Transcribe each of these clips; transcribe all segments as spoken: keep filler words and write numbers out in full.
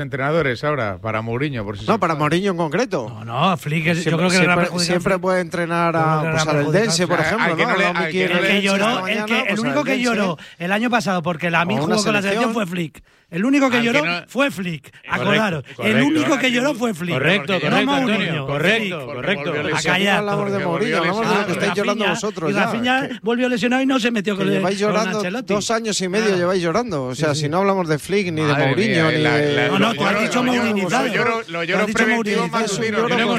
entrenadores ahora para Mourinho, por si no, para Mourinho en concreto. No, no, Flick es, siempre, yo creo que siempre, siempre, siempre puede entrenar a, pues, al Eldense, por ejemplo, ¿no? No le, no que el no que le, lloró, el, que, el único que lloró el año pasado porque la Lamin jugó con la selección fue Flick. El único que lloró no, fue Flick. Acordaros. Correcto, el único que lloró fue Flick. Correcto, correcto, no Antonio. Correcto, correcto. A callar. No hablamos de Mourinho, hablamos de lo que estáis llorando vosotros. Y Rafinha volvió lesionado y no se metió con el Lleváis llorando dos años y medio, lleváis llorando. O sea, si no hablamos de Flick, ni de Mourinho, ni de. No, no, tú has dicho mourinizado. Lo lloro preventivo más Yo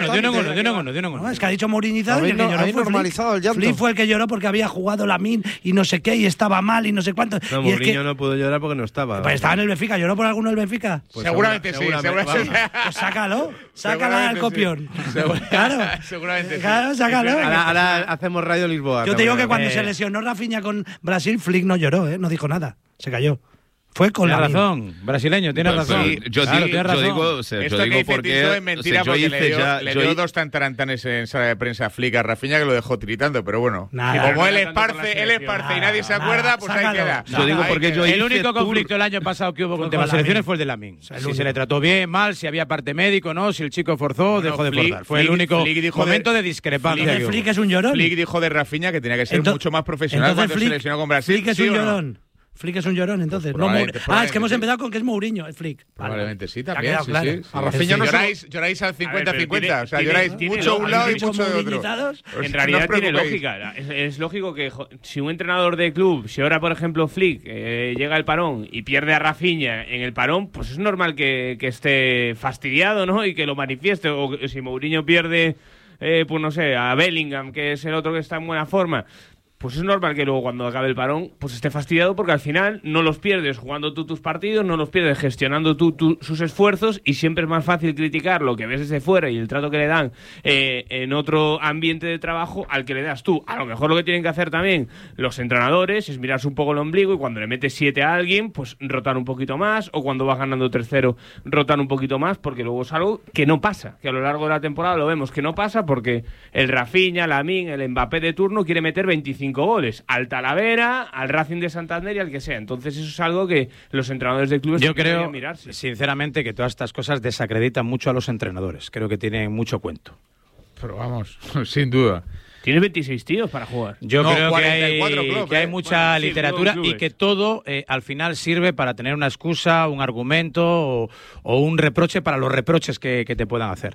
no No, es que ha dicho mourinizado y el que lloró fue normalizado el llanto. Flick fue el que lloró porque había jugado Lamin y no sé qué y estaba mal y no sé cuánto. No, Mourinho no pudo llorar porque no estaba. Pues estaba en el Benfica. ¿Lloró por alguno del Benfica? Pues seguramente, seguramente sí, seguramente. seguramente. Pues sácalo, sácala al copión. Sí. Claro, seguramente. Claro, sácalo. Ahora, ahora hacemos Radio Lisboa. Yo te digo que cuando eh. se lesionó Rafinha con Brasil, Flick no lloró, ¿eh? No dijo nada, se cayó. Fue con la razón, brasileño, tiene pues razón. Sí, yo, claro, digo, razón. yo digo, o sea, esto yo digo que dice porque Tiso es mentira, o sea, porque hice le dio, ya, le yo dio hi... dos tantarantanes en sala de prensa a Flick a Rafinha que lo dejó tiritando, pero bueno, nada, como nada, él esparce, él esparce y nadie se acuerda, pues ahí queda. Yo digo porque yo el único conflicto el año pasado que hubo con las selecciones fue el de Lamin. Si se le trató bien, mal, si había parte médico, no, si el chico forzó, dejó de forzar. Fue el único momento de discrepancia. Flick es un llorón. Flick dijo de Rafinha que tenía que ser mucho más profesional cuando se lesionó con Brasil. Flick es un llorón. Flick es un llorón, entonces. Pues no, ah, es que hemos sí. empezado con que es Mourinho, el Flick. Probablemente sí, también. Sí, claro. sí, sí. A Rafinha no lloráis, lloráis al cincuenta cincuenta. O sea, tiene, lloráis tiene, mucho de un lado y mucho de otro. En realidad no tiene lógica. Es, es lógico que si un entrenador de club, si ahora, por ejemplo, Flick eh, llega al parón y pierde a Rafinha en el parón, pues es normal que, que esté fastidiado, ¿no? Y que lo manifieste. O si Mourinho pierde, eh, pues no sé, a Bellingham, que es el otro que está en buena forma, pues es normal que luego cuando acabe el parón pues esté fastidiado porque al final no los pierdes jugando tú tus partidos, no los pierdes gestionando tú, tú sus esfuerzos y siempre es más fácil criticar lo que ves desde fuera y el trato que le dan eh, en otro ambiente de trabajo al que le das tú. A lo mejor lo que tienen que hacer también los entrenadores es mirarse un poco el ombligo y cuando le metes siete a alguien pues rotar un poquito más o cuando vas ganando tercero rotar un poquito más porque luego es algo que no pasa, que a lo largo de la temporada lo vemos que no pasa porque el Rafinha, Lamin, el Mbappé de turno quiere meter veinticinco goles al Talavera, al Racing de Santander y al que sea. Entonces eso es algo que los entrenadores de clubes yo creo mirarse. Sinceramente que todas estas cosas desacreditan mucho a los entrenadores. Creo que tienen mucho cuento. Pero vamos, sin duda. Tienes veintiséis tíos para jugar. Yo no, creo que hay, club, que hay eh. mucha bueno, literatura sí, y que todo eh, al final sirve para tener una excusa, un argumento o, o un reproche para los reproches que, que te puedan hacer.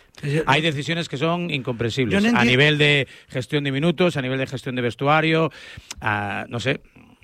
Hay decisiones que son incomprensibles no a nivel de gestión de minutos, a nivel de gestión de vestuario, a, no sé.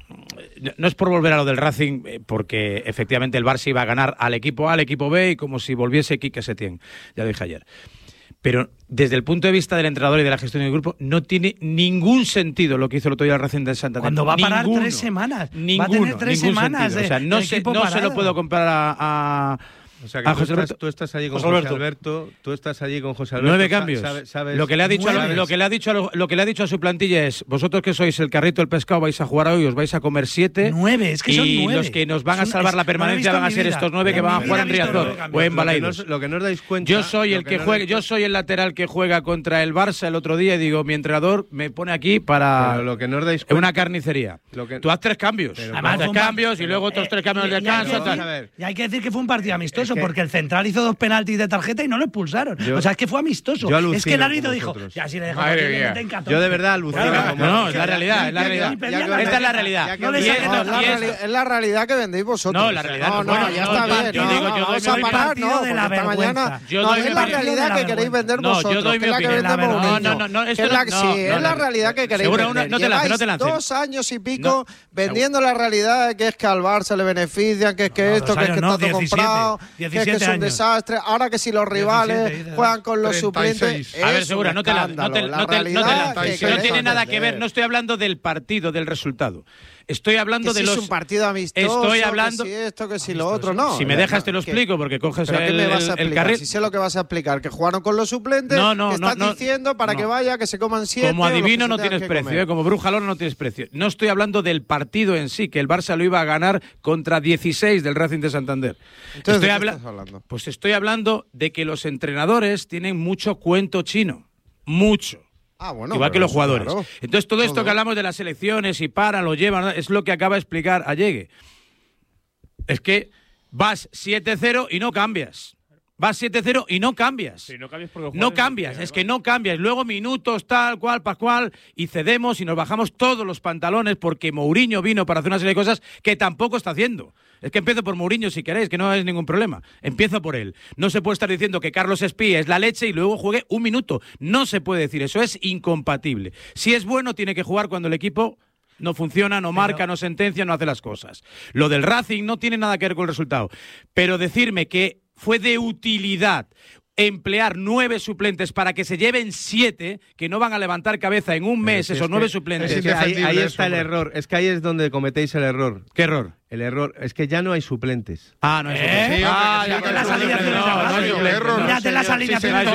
No es por volver a lo del Racing, porque efectivamente el Barça iba a ganar al equipo A, al equipo B, y como si volviese Quique Setién, ya lo dije ayer. Pero desde el punto de vista del entrenador y de la gestión del grupo, no tiene ningún sentido lo que hizo el otro día el Racing de Santander. Cuando va a parar ninguno, tres semanas. Ninguno, va a tener tres semanas. De, o sea, no, se, no se lo puedo comparar a... a O sea, que ah, tú, José estás, Alberto. tú estás allí con José José Alberto. Alberto, tú estás allí con José Alberto. Nueve cambios. Sabes, sabes, lo que le ha dicho, a, lo que le ha dicho, a lo, lo que le ha dicho a su plantilla es: vosotros que sois el carrito del pescado vais a jugar hoy, os vais a comer siete. Nueve, es que son nueve. Y los que nos van a son, salvar es, la permanencia no van a ser vida. estos nueve en que van a jugar en Riazor o en Balaidos. Lo, no, lo que no os dais cuenta. Yo soy el que, que juega, yo soy el lateral que juega contra el Barça el otro día y digo, mi entrenador me pone aquí para lo que no os dais cuenta, una carnicería. Que, Tú haz tres cambios, Además, tres cambios y luego otros eh, tres cambios y, de descanso. Y, y hay que decir que fue un partido amistoso es que, porque el central hizo dos penaltis de tarjeta y no lo expulsaron. Yo, o sea, es que fue amistoso. Es que el árbitro dijo, ya si le dejo Madre le mía. meten catorce. Yo de verdad alucino. Claro, no, no, es la realidad, es la realidad. Esta es la realidad. Es la realidad que vendéis vosotros. No, la realidad no. No, ya está bien. Yo digo, yo vamos a parar, no, porque esta mañana. No, es la realidad que queréis vender vosotros. No, yo doy mi opinión. No, no, no, sí, es la realidad que queréis vender. No te lances, no te lances. Dos años y pico vendiendo la realidad que es que al Barça le benefician, que es que esto, que es que está todo comprado, que es que es un desastre. Ahora que si los rivales juegan con los suplentes. A ver, Segura, no te lances. No no tiene nada que ver. No estoy hablando del partido, del resultado. Estoy hablando que de si los. Es un partido amistoso. Estoy hablando. Que si esto, que si lo otro, no. Si me dejas, te lo explico, porque coges ¿Pero el, qué me vas a el, el carril. Si sé lo que vas a explicar, que jugaron con los suplentes, no, no, que estás no, diciendo para no. que vaya, que se coman siete. Como adivino no tienes que precio, ¿eh? Como brujalón no tienes precio. No estoy hablando del partido en sí, que el Barça lo iba a ganar contra dieciséis del Racing de Santander. Entonces, estoy ¿de habla... qué estás hablando? Pues estoy hablando de que los entrenadores tienen mucho cuento chino. Mucho. Ah, bueno, igual que los jugadores. Claro. Entonces, todo esto todo. que hablamos de las selecciones y para, lo llevan, es lo que acaba de explicar Allegue. Es que Vas siete cero y no cambias. Vas siete cero y no cambias. Sí, no cambias, porque no cambias es que no cambias. Luego minutos, tal, cual, pascual, y cedemos y nos bajamos todos los pantalones porque Mourinho vino para hacer una serie de cosas que tampoco está haciendo. Es que empiezo por Mourinho si queréis, que no es ningún problema. Empiezo por él. No se puede estar diciendo que Carlos Espí es la leche y luego juegue un minuto. No se puede decir eso, es incompatible. Si es bueno, tiene que jugar cuando el equipo no funciona, no marca, Pero... no sentencia, no hace las cosas. Lo del Racing no tiene nada que ver con el resultado. Pero decirme que fue de utilidad emplear nueve suplentes para que se lleven siete, que no van a levantar cabeza en un mes, si esos nueve que, suplentes. Es que ahí, ahí está el error. Es que ahí es donde cometéis el error. ¿Qué error? El error es que ya no hay suplentes. Ah, no hay suplentes. Sí, ah, ya te las alineaciones. No, no hay suplentes. Mírate las alineaciones.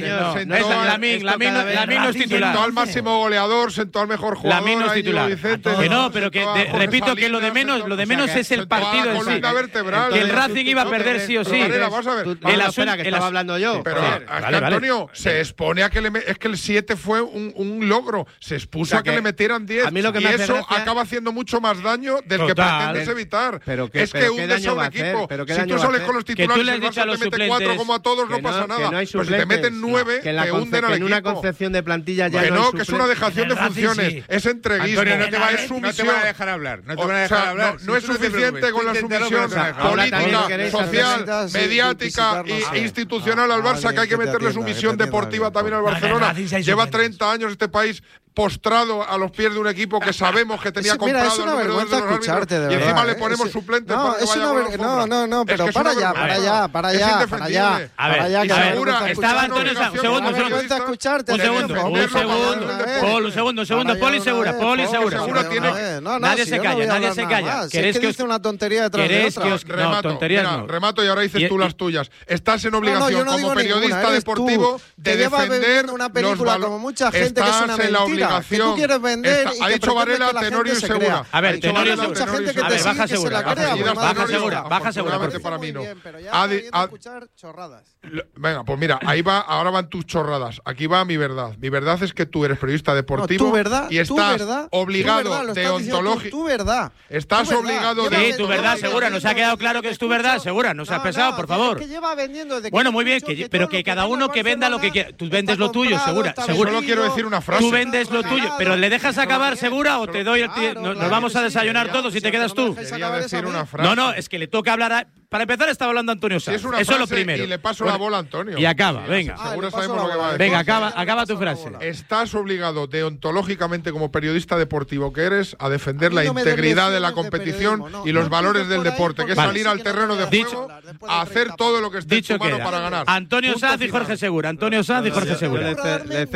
Lamin, Lamin no es titular. Sentó al máximo goleador, sentó al mejor jugador. Lamin no es titular. Que no, pero que repito que lo de menos, lo de menos es el partido en sí. Que el Racing iba a perder sí o sí. Vamos a ver. Espera, que estaba hablando yo. Pero Antonio, se expone a que le es que el siete fue un logro. Se expuso a que le metieran diez. Y eso acaba haciendo mucho más daño del que pretendes evitar. Pero que, es pero que hundes a un equipo. Pero si tú sales con los titulares y el Barça te mete cuatro como a todos, no pasa nada. No hay pero si te meten nueve, que, te hunden al equipo. En una concepción de plantilla ya que no, no que es una dejación de funciones. Es entreguismo. Antonio, no te va a dejar hablar. No te van a dejar hablar. No es suficiente con la sumisión política, social, mediática e institucional al Barça, que hay que meterle sumisión deportiva también al Barcelona. Lleva treinta años este país postrado a los pies de un equipo que sabemos que tenía es, comprado mira, es una vergüenza escucharte, de y encima verdad, le ponemos es, suplentes no, para que es vaya una ver, no, no, no, pero es que para, allá, para allá, para allá, para allá, a ver, para allá, que a ver, segura, estaba Antonio Sanz, un segundo, un segundo, escucharte, un segundo, un segundo, Paul, un segundo, un segundo, Poli Segura, Poli Segura, nadie se calla, nadie se calla. ¿Querés que dice una tontería detrás de otra? No, tonterías no. Remato y ahora dices tú las tuyas. Estás en obligación como periodista deportivo de defender una película como mucha gente que es una mentira, que tú quieres vender y que Varela, Tenorio y Segura. A ver, Tenorio y mucha gente que a te ver, baja sigue, Segura, que se la crea, baja Segura, baja Segura, para mí no. Pero ya a escuchar chorradas. Venga, pues mira, ahí va, ahora van tus chorradas. Aquí va mi verdad. Mi verdad es que tú eres periodista deportivo no, tu verdad, y estás verdad, obligado deontológico. Tu verdad. Estás tu obligado de Sí, tu verdad, Segura, nos ha quedado claro que es tu verdad, Segura, nos ha pesado, por favor. Bueno, muy bien, pero que cada uno que venda lo que quiera. Tú vendes lo tuyo, Segura, Segura. Solo quiero decir una frase. Tú vendes lo tuyo, pero ¿le dejas acabar, Segura, o te doy el nos vamos a desayunar todos y te quedas tú? Quería decir una frase. No, no, es que le toca hablar a... Para empezar estaba hablando Antonio Sanz. Si es Eso es lo primero. Y le paso la bola a Antonio. Y acaba, venga. Ah, Seguro sabemos lo que va a decir. Venga, acaba, acaba tu frase. Estás obligado deontológicamente como periodista deportivo que eres a defender la integridad de la competición y los valores del deporte, que es salir al terreno de juego a hacer todo lo que esté en tu mano para ganar. Antonio Sanz y Jorge Segura. Antonio Sanz y Jorge Segura. Le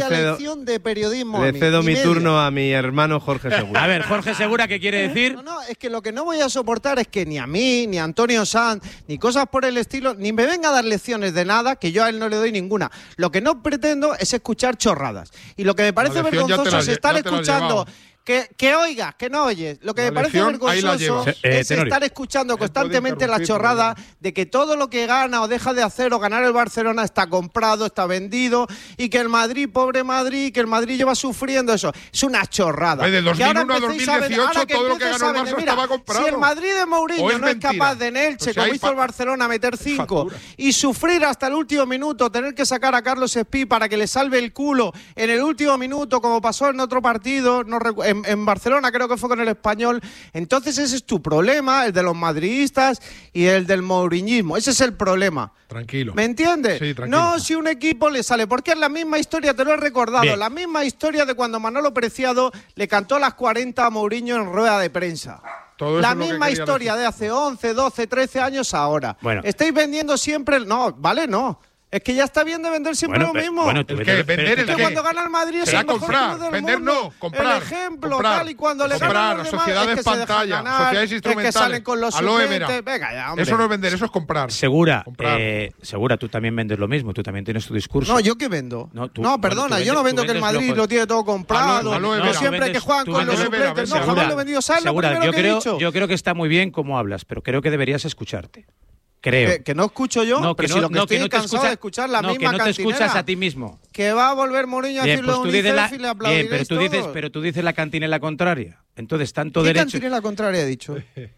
cedo mi turno a mi hermano Jorge Segura. A ver, Jorge Segura, ¿qué quiere decir? No, no, es que lo que no voy a soportar es que ni a mí, ni a Antonio Sanz, ni cosas por el estilo, ni me venga a dar lecciones de nada, que yo a él no le doy ninguna. Lo que no pretendo es escuchar chorradas. Y lo que me parece vergonzoso es estar escuchando... Que, que oigas, que no oyes. Lo que la me parece vergonzoso es eh, estar escuchando constantemente la chorrada de que todo lo que gana o deja de hacer o ganar el Barcelona está comprado, está vendido, y que el Madrid, pobre Madrid, que el Madrid lleva sufriendo eso. Es una chorrada. De dos mil uno a dos mil dieciocho todo lo que ganó el Barça estaba comprado. Si el Madrid de Mourinho es no mentira. es capaz de en Elche, pues como hizo el Barcelona, meter cinco y sufrir hasta el último minuto, tener que sacar a Carlos Espí para que le salve el culo en el último minuto, como pasó en otro partido, no recuerdo. En, en Barcelona, creo que fue con el Español. Entonces ese es tu problema, el de los madridistas y el del mouriñismo. Ese es el problema. Tranquilo. ¿Me entiendes? Sí, tranquilo. No si un equipo le sale, porque es la misma historia, te lo he recordado, Bien. la misma historia de cuando Manolo Preciado le cantó las cuarenta a Mourinho en rueda de prensa. Todo la misma historia decir. de hace once, doce, trece años ahora. Bueno. Estáis vendiendo siempre... No, vale, no. Es que ya está bien de vender siempre bueno, lo mismo. Bueno, el que vender el que cuando gana el Madrid es el mejor comprar, del vender mundo. no, comprar. El ejemplo, comprar, tal y cuando le comprar, ganan los demás, sociedades es que pantalla, se ganar, sociedades instrumentales. Es que salen con los suplentes. Venga ya, hombre. Eso no es vender, eso es comprar. Segura, comprar. Eh, Segura, tú también vendes lo mismo, tú también tienes tu discurso. No, ¿yo qué vendo? No, tú, no perdona, bueno, yo no vendo que el Madrid lo, lo tiene todo comprado. Aloe, no Vera. siempre vendes, que juegan con los suplentes. No, Segura, jamás lo he vendido. ¿Sabes lo primero yo que creo, he dicho? Yo creo que está muy bien cómo hablas, pero creo que deberías escucharte. Creo. Que, que no escucho yo, no, pero que si no, lo que no, estoy que no te cansado escucha, de escuchar la no, misma que no te cantinera, escuchas a ti mismo. Que va a volver Mourinho a Bien, decirlo pues UNICEF la, y le aplaudiréis bien, pero tú dices, todos. pero tú dices la cantinela contraria. Entonces, tanto ¿Qué derecho… cantinela contraria he dicho?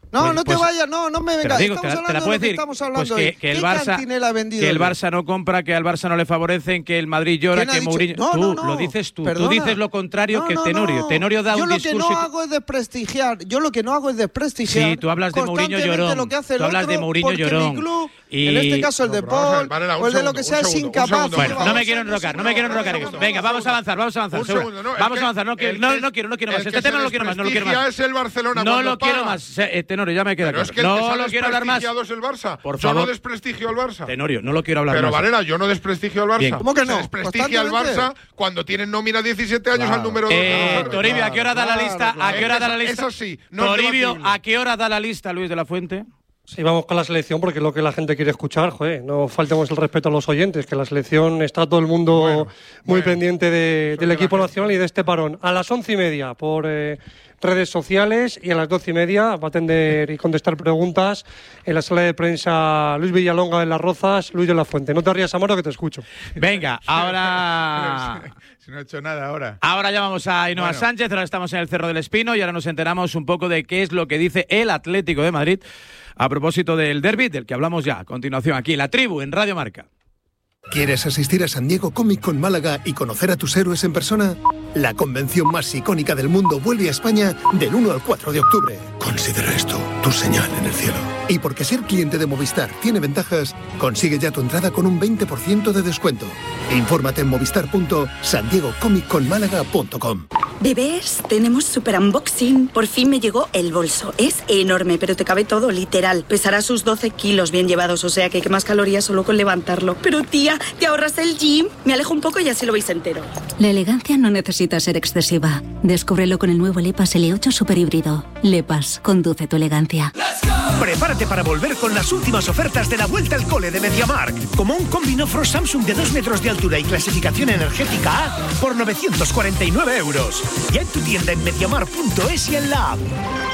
No, pues, no te pues, vayas, no, no me vengas. Digo, estamos te la, hablando te la puedo de lo que decir, estamos hablando pues que, hoy. que el ¿Qué Barça, cantinela ha vendido que el él? Barça no compra, que al Barça no le favorecen, que el Madrid llora, que Mourinho. No, tú no, no. lo dices tú. Perdona. Tú dices lo contrario no, que no, Tenorio. No. Tenorio da yo un lo discurso. Yo lo que no hago es desprestigiar. Yo lo que no hago es desprestigiar. Sí, tú hablas de Mourinho llorón. Lo que hace el tú hablas otro, de Mourinho llorón. Mi club, y... en este caso el de Paul, o el de lo que sea, es incapaz. Bueno, no me quiero enrocar, no me quiero enrocar en esto. Venga, vamos a avanzar, vamos a avanzar. Vamos a avanzar. No quiero, no quiero, no quiero más. Este tema no lo quiero más, no lo quiero más. Es el Barcelona. No lo quiero más. Tenorio, ya me queda claro. No lo quiero hablar más. Es el Barça. Por favor. Yo no desprestigio al Barça. Tenorio, no lo quiero hablar Pero, más. Pero Varela, yo no desprestigio al Barça. Bien. ¿Cómo que no? Se desprestigia al Barça cuando tienen nómina diecisiete años claro. al número dos. Eh, Toribio, ¿a qué hora da la lista? ¿A qué hora da la lista? Eso sí. No Toribio, ¿a qué hora da la lista, Luis de la Fuente? Sí, vamos con la selección porque es lo que la gente quiere escuchar, joder, no faltemos el respeto a los oyentes, que la selección está todo el mundo bueno, muy bueno, pendiente de, del equipo nacional y de este parón. A las once y media por eh, redes sociales y a las doce y media va a atender y contestar preguntas en la sala de prensa Luis Villalonga de Las Rozas, Luis de la Fuente. No te rías, Amaro, que te escucho. Venga, ahora... Si no he hecho nada ahora. Ahora llamamos a Ainhoa bueno. Sánchez, ahora estamos en el Cerro del Espino y ahora nos enteramos un poco de qué es lo que dice el Atlético de Madrid a propósito del derbi, del que hablamos ya a continuación aquí en La Tribu, en Radio Marca. ¿Quieres asistir a San Diego Comic Con Málaga y conocer a tus héroes en persona? La convención más icónica del mundo vuelve a España del uno al cuatro de octubre. Considera esto tu señal en el cielo. Y porque ser cliente de Movistar tiene ventajas, consigue ya tu entrada con un veinte por ciento de descuento. Infórmate en movistar punto san diego comic con málaga punto com. Bebés, tenemos super unboxing. Por fin me llegó el bolso. Es enorme, pero te cabe todo, literal. Pesará sus doce kilos bien llevados, o sea que hay que más calorías solo con levantarlo. Pero tía, ¿te ahorras el gym? Me alejo un poco y así lo veis entero. La elegancia no necesita ser excesiva. Descúbrelo con el nuevo Lepas L ocho Super Híbrido. Lepas, conduce tu elegancia. Prepárate para volver con las últimas ofertas de la vuelta al cole de MediaMarkt. Como un Combino Frost Samsung de dos metros de altura y clasificación energética A por novecientos cuarenta y nueve euros. Ya en tu tienda en mediamarkt punto es y en la app.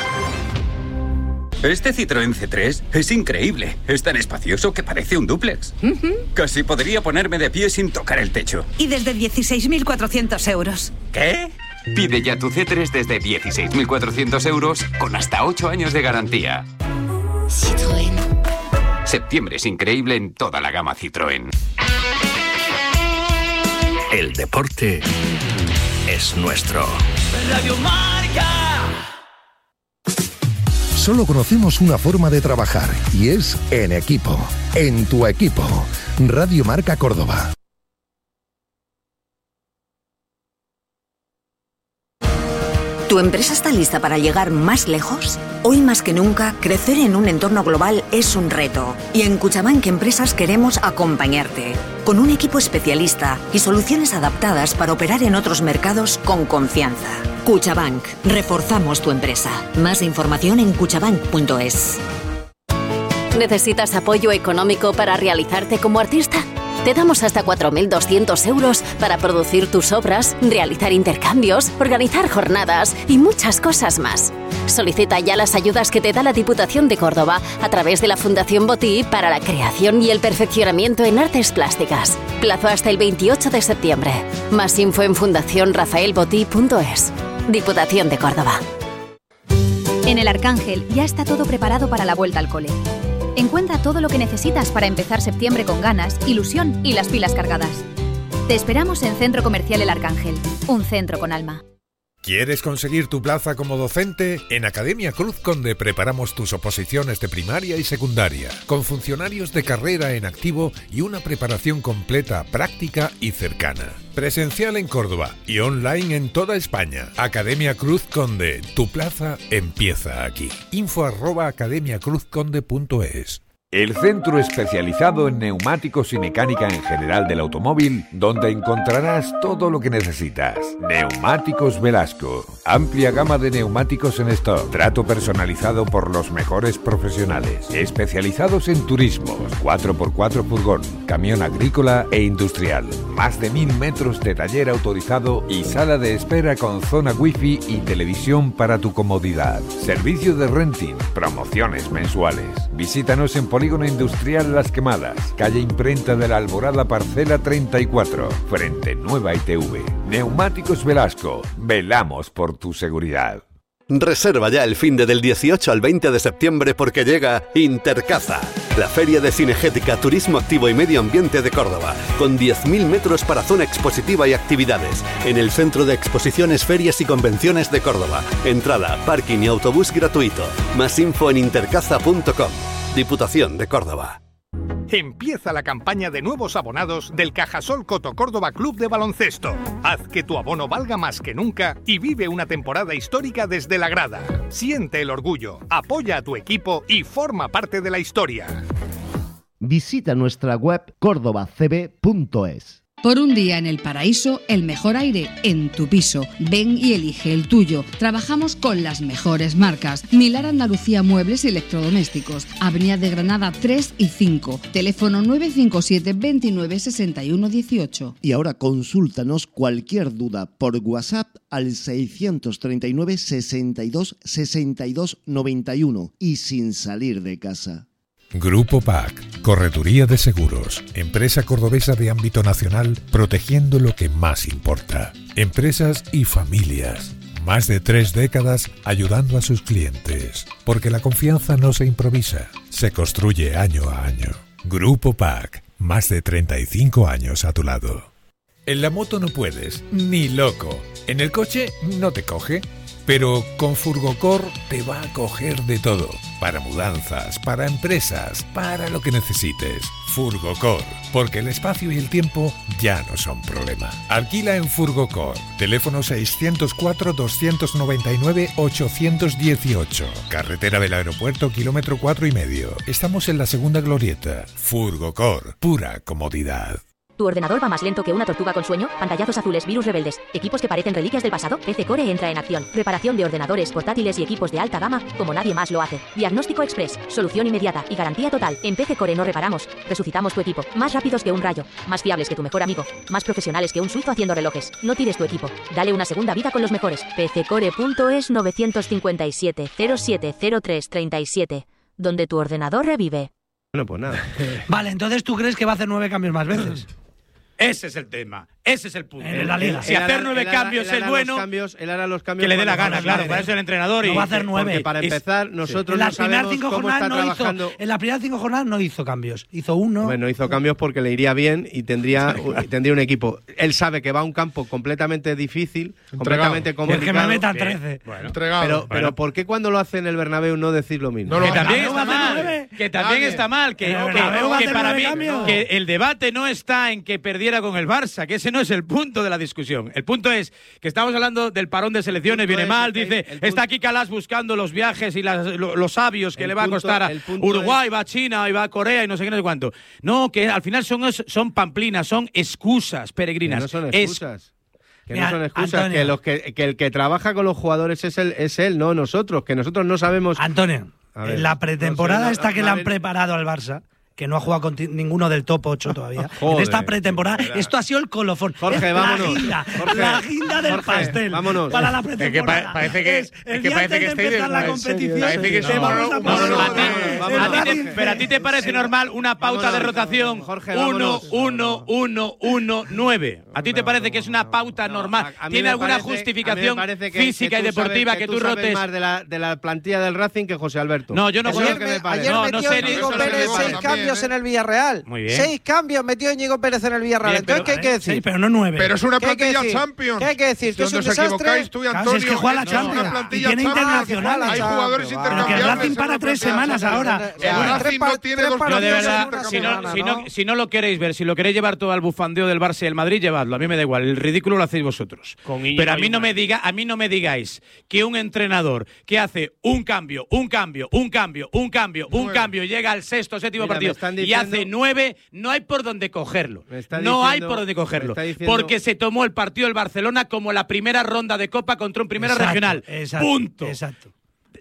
Este Citroën C tres es increíble. Es tan espacioso que parece un dúplex. Uh-huh. Casi podría ponerme de pie sin tocar el techo. Y desde dieciséis mil cuatrocientos euros. ¿Qué? Pide ya tu C tres desde dieciséis mil cuatrocientos euros con hasta ocho años de garantía. Citroën. Septiembre es increíble en toda la gama Citroën. El deporte es nuestro. Radio Marca. Solo conocemos una forma de trabajar y es en equipo. En tu equipo. Radio Marca Córdoba. ¿Tu empresa está lista para llegar más lejos? Hoy más que nunca, crecer en un entorno global es un reto. Y en Cuchabank Empresas queremos acompañarte. Con un equipo especialista y soluciones adaptadas para operar en otros mercados con confianza. Cuchabank. Reforzamos tu empresa. Más información en cuchabank punto es. ¿Necesitas apoyo económico para realizarte como artista? Te damos hasta cuatro mil doscientos euros para producir tus obras, realizar intercambios, organizar jornadas y muchas cosas más. Solicita ya las ayudas que te da la Diputación de Córdoba a través de la Fundación Botí para la creación y el perfeccionamiento en artes plásticas. Plazo hasta el veintiocho de septiembre. Más info en fundación rafael botí punto es. Diputación de Córdoba. En el Arcángel ya está todo preparado para la vuelta al cole. Encuentra todo lo que necesitas para empezar septiembre con ganas, ilusión y las pilas cargadas. Te esperamos en Centro Comercial El Arcángel, un centro con alma. ¿Quieres conseguir tu plaza como docente? En Academia Cruz Conde preparamos tus oposiciones de primaria y secundaria, con funcionarios de carrera en activo y una preparación completa, práctica y cercana. Presencial en Córdoba y online en toda España. Academia Cruz Conde, tu plaza empieza aquí. Info arroba academia cruz conde punto es. El centro especializado en neumáticos y mecánica en general del automóvil, donde encontrarás todo lo que necesitas. Neumáticos Velasco. Amplia gama de neumáticos en stock. Trato personalizado por los mejores profesionales. Especializados en turismos, cuatro por cuatro furgón, camión agrícola e industrial. Más de mil metros de taller autorizado y sala de espera con zona wifi y televisión para tu comodidad. Servicio de renting, promociones mensuales. Visítanos en Polígono Industrial Las Quemadas, calle Imprenta de la Alborada, parcela treinta y cuatro, frente Nueva I T V. Neumáticos Velasco, velamos por tu seguridad. Reserva ya el finde del dieciocho al veinte de septiembre porque llega Intercaza, la feria de cinegética, turismo activo y medio ambiente de Córdoba, con diez mil metros para zona expositiva y actividades, en el Centro de Exposiciones, Ferias y Convenciones de Córdoba. Entrada, parking y autobús gratuito. Más info en intercaza punto com. Diputación de Córdoba. Empieza la campaña de nuevos abonados del Cajasol Coto Córdoba Club de Baloncesto. Haz que tu abono valga más que nunca y vive una temporada histórica desde la grada. Siente el orgullo, apoya a tu equipo y forma parte de la historia. Visita nuestra web córdoba c b punto es. Por un día en el paraíso, el mejor aire en tu piso. Ven y elige el tuyo. Trabajamos con las mejores marcas. Milar Andalucía Muebles y Electrodomésticos. Avenida de Granada tres y cinco. Teléfono nueve cinco siete, veintinueve, sesenta y uno dieciocho. Y ahora consúltanos cualquier duda por WhatsApp al seiscientos treinta y nueve, sesenta y dos, sesenta y dos, noventa y uno y sin salir de casa. Grupo P A C, Correduría de Seguros, empresa cordobesa de ámbito nacional, protegiendo lo que más importa. Empresas y familias. Más de tres décadas ayudando a sus clientes. Porque la confianza no se improvisa, se construye año a año. Grupo P A C, más de treinta y cinco años a tu lado. En la moto no puedes, ni loco. En el coche no te coge. Pero con Furgocor te va a coger de todo. Para mudanzas, para empresas, para lo que necesites. Furgocor, porque el espacio y el tiempo ya no son problema. Alquila en Furgocor. Teléfono seiscientos cuatro, doscientos noventa y nueve, ochocientos dieciocho. Carretera del Aeropuerto, kilómetro cuatro y medio. Estamos en la segunda glorieta. Furgocor, pura comodidad. ¿Tu ordenador va más lento que una tortuga con sueño? ¿Pantallazos azules, virus rebeldes, equipos que parecen reliquias del pasado? P C Core entra en acción. Reparación de ordenadores, portátiles y equipos de alta gama como nadie más lo hace. Diagnóstico express, solución inmediata y garantía total. En P C Core no reparamos, resucitamos tu equipo. Más rápidos que un rayo, más fiables que tu mejor amigo, más profesionales que un suizo haciendo relojes. No tires tu equipo, dale una segunda vida con los mejores. p c core punto es nueve cinco siete, cero siete cero tres, tres siete, donde tu ordenador revive. Bueno, pues nada. Vale, entonces ¿tú crees que va a hacer nueve cambios más veces? Ese es el tema, ese es el punto. En la liga. Si hacer nueve cambios es bueno, cambios, él hará los cambios que le dé la gana, claro, para eso el entrenador. No y, va a hacer nueve. Porque para empezar, nosotros sí. no sabemos cómo está no trabajando. Hizo, en las primeras cinco jornadas no hizo cambios, hizo uno. Bueno, hizo cambios porque le iría bien y tendría, tendría un equipo. Él sabe que va a un campo completamente difícil, entregado. completamente complicado. Es que me metan trece. Bueno, pero, bueno. pero ¿por qué cuando lo hace en el Bernabéu no decir lo mismo? No, que, también está mal, que también está mal, que, que, que para mí que el debate no está en que perdiera con el Barça, que ese no es el punto de la discusión. El punto es que estamos hablando del parón de selecciones, viene mal, dice, está aquí Calas buscando los viajes y las, los, los sabios que le va a costar a Uruguay, va a China y va a Corea y no sé qué, no sé cuánto. No, que al final son, son pamplinas, son excusas peregrinas. Que no son excusas. Es, Que Mira, no son excusas, que, los que, que el que trabaja con los jugadores es, el, es él, no nosotros, que nosotros no sabemos... Antonio, ver, en la pretemporada no esta no, que le han preparado al Barça, que no ha jugado con ninguno del top ocho todavía. Joder, en esta pretemporada, verdad. Esto ha sido el colofón. Jorge, es vámonos. La guinda, Jorge, la guinda del Jorge, pastel. Vámonos. Para la pretemporada. Es que parece que, es el es que, día parece antes que de empezar la competición. Parece que no, vamos a vámonos, vámonos, Pero a ti te parece normal una pauta vámonos, de rotación Jorge, uno, uno, uno, uno, nueve. ¿A ti te parece que es una pauta normal? ¿Tiene alguna parece, justificación que, física que y deportiva sabes, que, que tú, tú rotes? más de la, de la plantilla del Racing que José Alberto. No, yo no ayer, me, ayer no, metió no sé Íñigo Pérez seis cambios en el Villarreal. Muy bien. Seis cambios metió Íñigo Pérez en el Villarreal. Bien, Entonces, ¿qué hay que decir? Sí, pero no nueve. Pero es una ¿Qué hay que plantilla decir? Champions. ¿Qué hay que decir? ¿Tú es un Donde os desastre? equivocáis tú y Claro, Antonio. si es que juega la es Champions. una plantilla Y tiene Champions. internacionales. Hay jugadores Pero que el intercambiables. Racing para tres semanas ahora. El Racing no tiene dos No, de verdad, una si no, semana, si, no, ¿no? si no lo queréis ver, si lo queréis llevar todo al bufandeo del Barça y el Madrid, llevadlo. A mí me da igual, el ridículo lo hacéis vosotros. Pero a mí no me diga, a mí no me digáis que un entrenador que hace un cambio, un cambio, un cambio, un cambio, un nueve. cambio, llega al sexto, séptimo Mira, partido diciendo, y hace nueve, no hay por dónde cogerlo. No diciendo, hay por dónde cogerlo. Diciendo, porque se tomó el partido del Barcelona como la primera ronda de Copa contra un primera exacto, regional. Exacto, Punto. Exacto.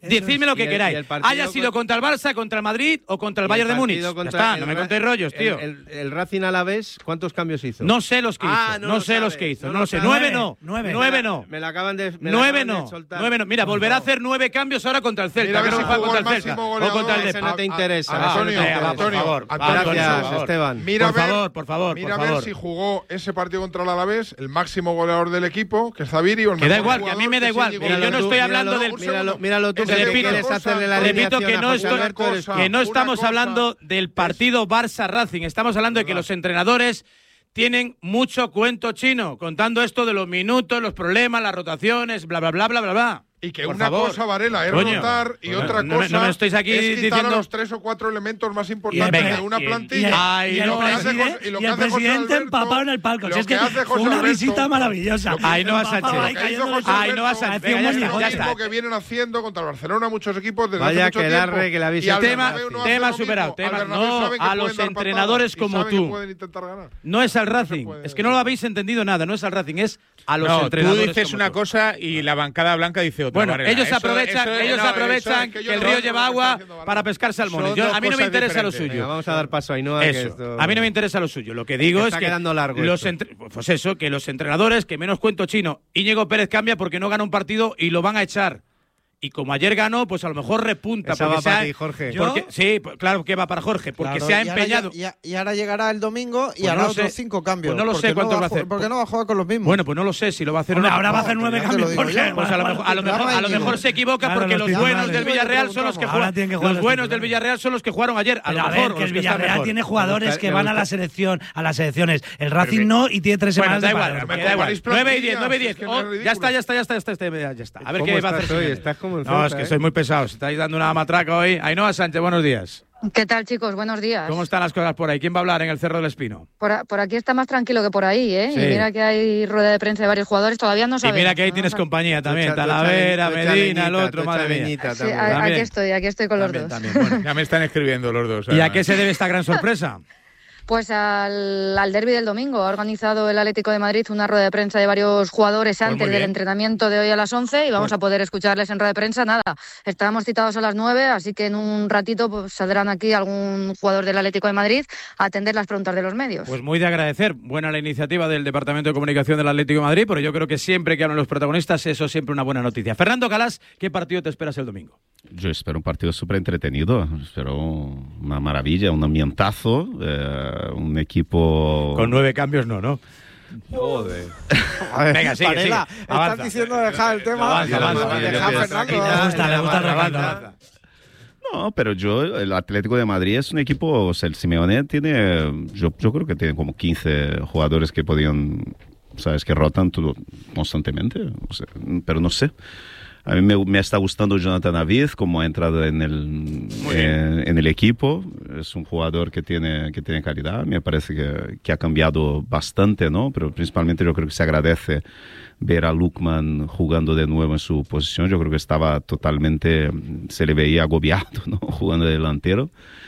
Decidme lo que queráis. Haya sido contra el Barça, contra el Madrid o contra el Bayern de Múnich. Ya está, no me contéis rollos, tío. El, el, el Racing Alavés, ¿cuántos cambios hizo? No sé los que hizo. Ah, no no sé los que hizo. No, no lo sé. Nueve no. Nueve. Nueve no. Me la acaban de. Nueve no. Nueve no. Mira, volverá a hacer nueve cambios ahora contra el Celta. Mira, que no si contra el Celta. O contra el Ese no te interesa. Antonio, Antonio, gracias, Esteban. Mira por favor, por favor. Mira a por ver favor. si jugó ese partido contra el Alavés, el máximo goleador del equipo, que es Zaviri. O el que da igual, que a mí me da igual. Pero yo no estoy hablando del. Míralo, míralo tú, que quieres hacerle la repito que no estoy, que no estamos hablando del partido Barça-Racing. Estamos hablando de que los entrenadores tienen mucho cuento chino, contando esto de los minutos, los problemas, las rotaciones, bla, bla, bla, bla, bla, bla. Y que Por una favor. cosa, Varela, es Coño. rotar y Bueno, otra no cosa me, no me estáis aquí es quitar diciendo a los tres o cuatro elementos más Y importantes el, de una y el- plantilla. y el, Ay, y el no, preside- y lo y que el hace José presidente Alberto- empapado en el palco. lo Si es que que hace fue José una Alberto- visita maravillosa. Ainhoa Empapado Sánchez. ahí cayendo José del suelo. Ainhoa Alberto, Sánchez. Hacía un Venga, ya montón. está, ya Es lo está. que vienen haciendo contra el Barcelona muchos equipos desde Vaya hace mucho que tiempo. largue que la Y visita. al Tema, Bernabéu no hace tema lo superado. mismo. Al Tema, Bernabéu no saben que a pueden los dar entrenadores patadas y como saben que tú. pueden intentar ganar. No es al Racing. puede- Es que no lo habéis entendido nada. No es al Racing, es a los No, tú entrenadores. dices como una tú. cosa y la bancada blanca dice otra. Bueno, Varela. ellos Eso- aprovechan, eso- ellos no, aprovechan eso es que, yo el no río sé lleva lo que agua está haciendo Varela. para pescar salmones. Son Yo- dos a mí no me cosas interesa lo diferentes. suyo. Venga, vamos a dar paso a Ainhoa. Eso. Que esto... A mí no me interesa lo suyo. Lo que digo Está es que quedando largo los esto. entre- pues eso, que los entrenadores, que menos cuento chino, Íñigo Pérez cambia porque no gana un partido y lo van a echar. Y como ayer ganó, pues a lo mejor repunta. Esa porque va se para ha- ti, Jorge. porque- sí, pues claro que va para Jorge, porque Claro, se ha y ahora empeñado. ya- y, y ahora llegará el domingo y Pues hará no otros sé. cinco cambios. Pues no lo sé porque cuántos no va a hacer. Porque no va a jugar con los mismos. Bueno, pues no lo sé si lo va a hacer Hombre, o no. ahora va a hacer nueve ya te cambios. lo digo ¿Por yo. qué? Pues a lo mejor, a lo mejor, a lo mejor se equivoca Claro, porque los los buenos titulares. del Villarreal son los que Ahora juegan. tienen que jugar Los los buenos del titulares. Villarreal son los que jugaron ayer. A Pero lo a mejor ver, que los el que están Villarreal mejor. tiene jugadores gusta- que me van a gusta- la selección, a las selecciones. El Racing no y tiene tres Bueno, semanas da de igual, parón. me me da igual. comparéis nueve y diez, plantillas, nueve y diez. es que no Oh, es ya ridículo. está, ya está, ya está, ya está, este, ya ya está. A ver ¿Cómo qué va a estás hacer. hoy? Jiménez. Estás como en No, es Celta, que ¿eh? soy muy pesado. Estáis dando una matraca hoy. Ainhoa Sánchez, buenos días. ¿Qué tal, chicos? Buenos días. ¿Cómo están las cosas por ahí? ¿Quién va a hablar en el Cerro del Espino? Por, a- por aquí está más tranquilo que por ahí, ¿eh? Sí. Y mira que hay rueda de prensa de varios jugadores, todavía no Y sabemos. mira que ahí ¿no? tienes O sea, compañía también. Tu cha- tu Talavera, chale- tu Medina, el chaleñita, otro, tu madre mía. chaleñita sí, también. a- aquí También. estoy, aquí estoy con los También, dos. también. Bueno. Ya me están escribiendo los dos. ¿Y a qué se debe esta gran sorpresa? Pues al, al derbi del domingo ha organizado el Atlético de Madrid una rueda de prensa de varios jugadores Pues muy antes bien. del entrenamiento de hoy a las once y vamos Pues- a poder escucharles en rueda de prensa. Nada, estábamos citados a las nueve, así que en un ratito pues, saldrán aquí algún jugador del Atlético de Madrid a atender las preguntas de los medios. Pues muy de agradecer. Buena la iniciativa del Departamento de Comunicación del Atlético de Madrid, pero yo creo que siempre que hablan los protagonistas, eso es siempre una buena noticia. Fernando Calas, ¿qué partido te esperas el domingo? Yo espero un partido súper entretenido, espero una maravilla, un ambientazo, eh, un equipo... Con nueve cambios no, ¿no? Joder. Venga, sigue, Varela, sigue. estás Avanza. diciendo dejar el tema. Avanza, avanza, avanza. Deja a Fernando. Le gusta, le gusta el Avanza, recuerdo. avanza. No, pero yo, el Atlético de Madrid es un equipo, o sea, el Simeone tiene, yo, yo creo que tiene como quince jugadores que podían, sabes, que rotan todo, constantemente, o sea, pero no sé. A mí me, me está gustando Jonathan David como ha entrado en el, eh, en el equipo. Es un jugador que tiene, que tiene calidad. Me parece que, que ha cambiado bastante, ¿no? Pero principalmente yo creo que se agradece ver a Lookman jugando de nuevo en su posición. Yo creo que estaba totalmente, se le veía agobiado, ¿no? Jugando de delantero.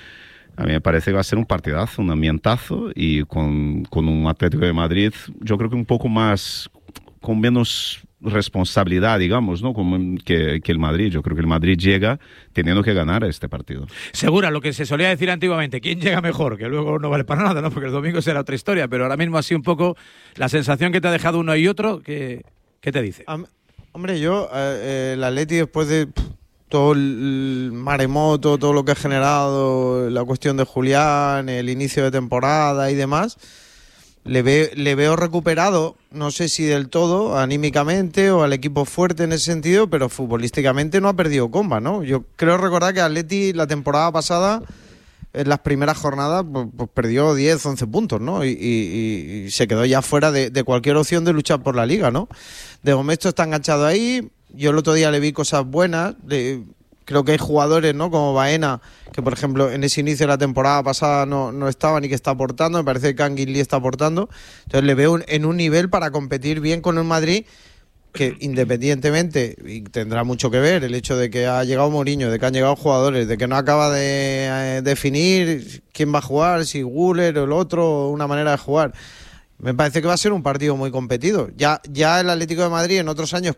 A mí me parece que va a ser un partidazo, un ambientazo y con, con un Atlético de Madrid, yo creo que un poco más, con menos responsabilidad, digamos, ¿no? Como que, que el Madrid. Yo creo que el Madrid llega teniendo que ganar a este partido. Segura, lo que se solía decir antiguamente, ¿quién llega mejor? Que luego no vale para nada, ¿no? Porque el domingo será otra historia, pero ahora mismo así un poco la sensación que te ha dejado uno y otro, ¿qué, qué te dice? Am- Hombre, yo, eh, el Atleti después de pff, todo el maremoto, todo lo que ha generado, la cuestión de Julián, el inicio de temporada y demás, le, ve, le veo recuperado, no sé si del todo, anímicamente o al equipo fuerte en ese sentido, pero futbolísticamente no ha perdido comba, ¿no? Yo creo recordar que Atleti la temporada pasada, en las primeras jornadas, pues, pues perdió diez, once puntos, ¿no? Y, y, y se quedó ya fuera de, de cualquier opción de luchar por la Liga, ¿no? De momento está enganchado ahí. Yo el otro día le vi cosas buenas. Le, creo que hay jugadores, ¿no? Como Baena, que por ejemplo en ese inicio de la temporada pasada no, no estaban y que está aportando. Me parece que Kangin Lee está aportando. Entonces le veo un, en un nivel para competir bien con el Madrid, que independientemente, y tendrá mucho que ver el hecho de que ha llegado Mourinho, de que han llegado jugadores, de que no acaba de eh, definir quién va a jugar, si Güler o el otro, una manera de jugar. Me parece que va a ser un partido muy competido. Ya, ya el Atlético de Madrid en otros años que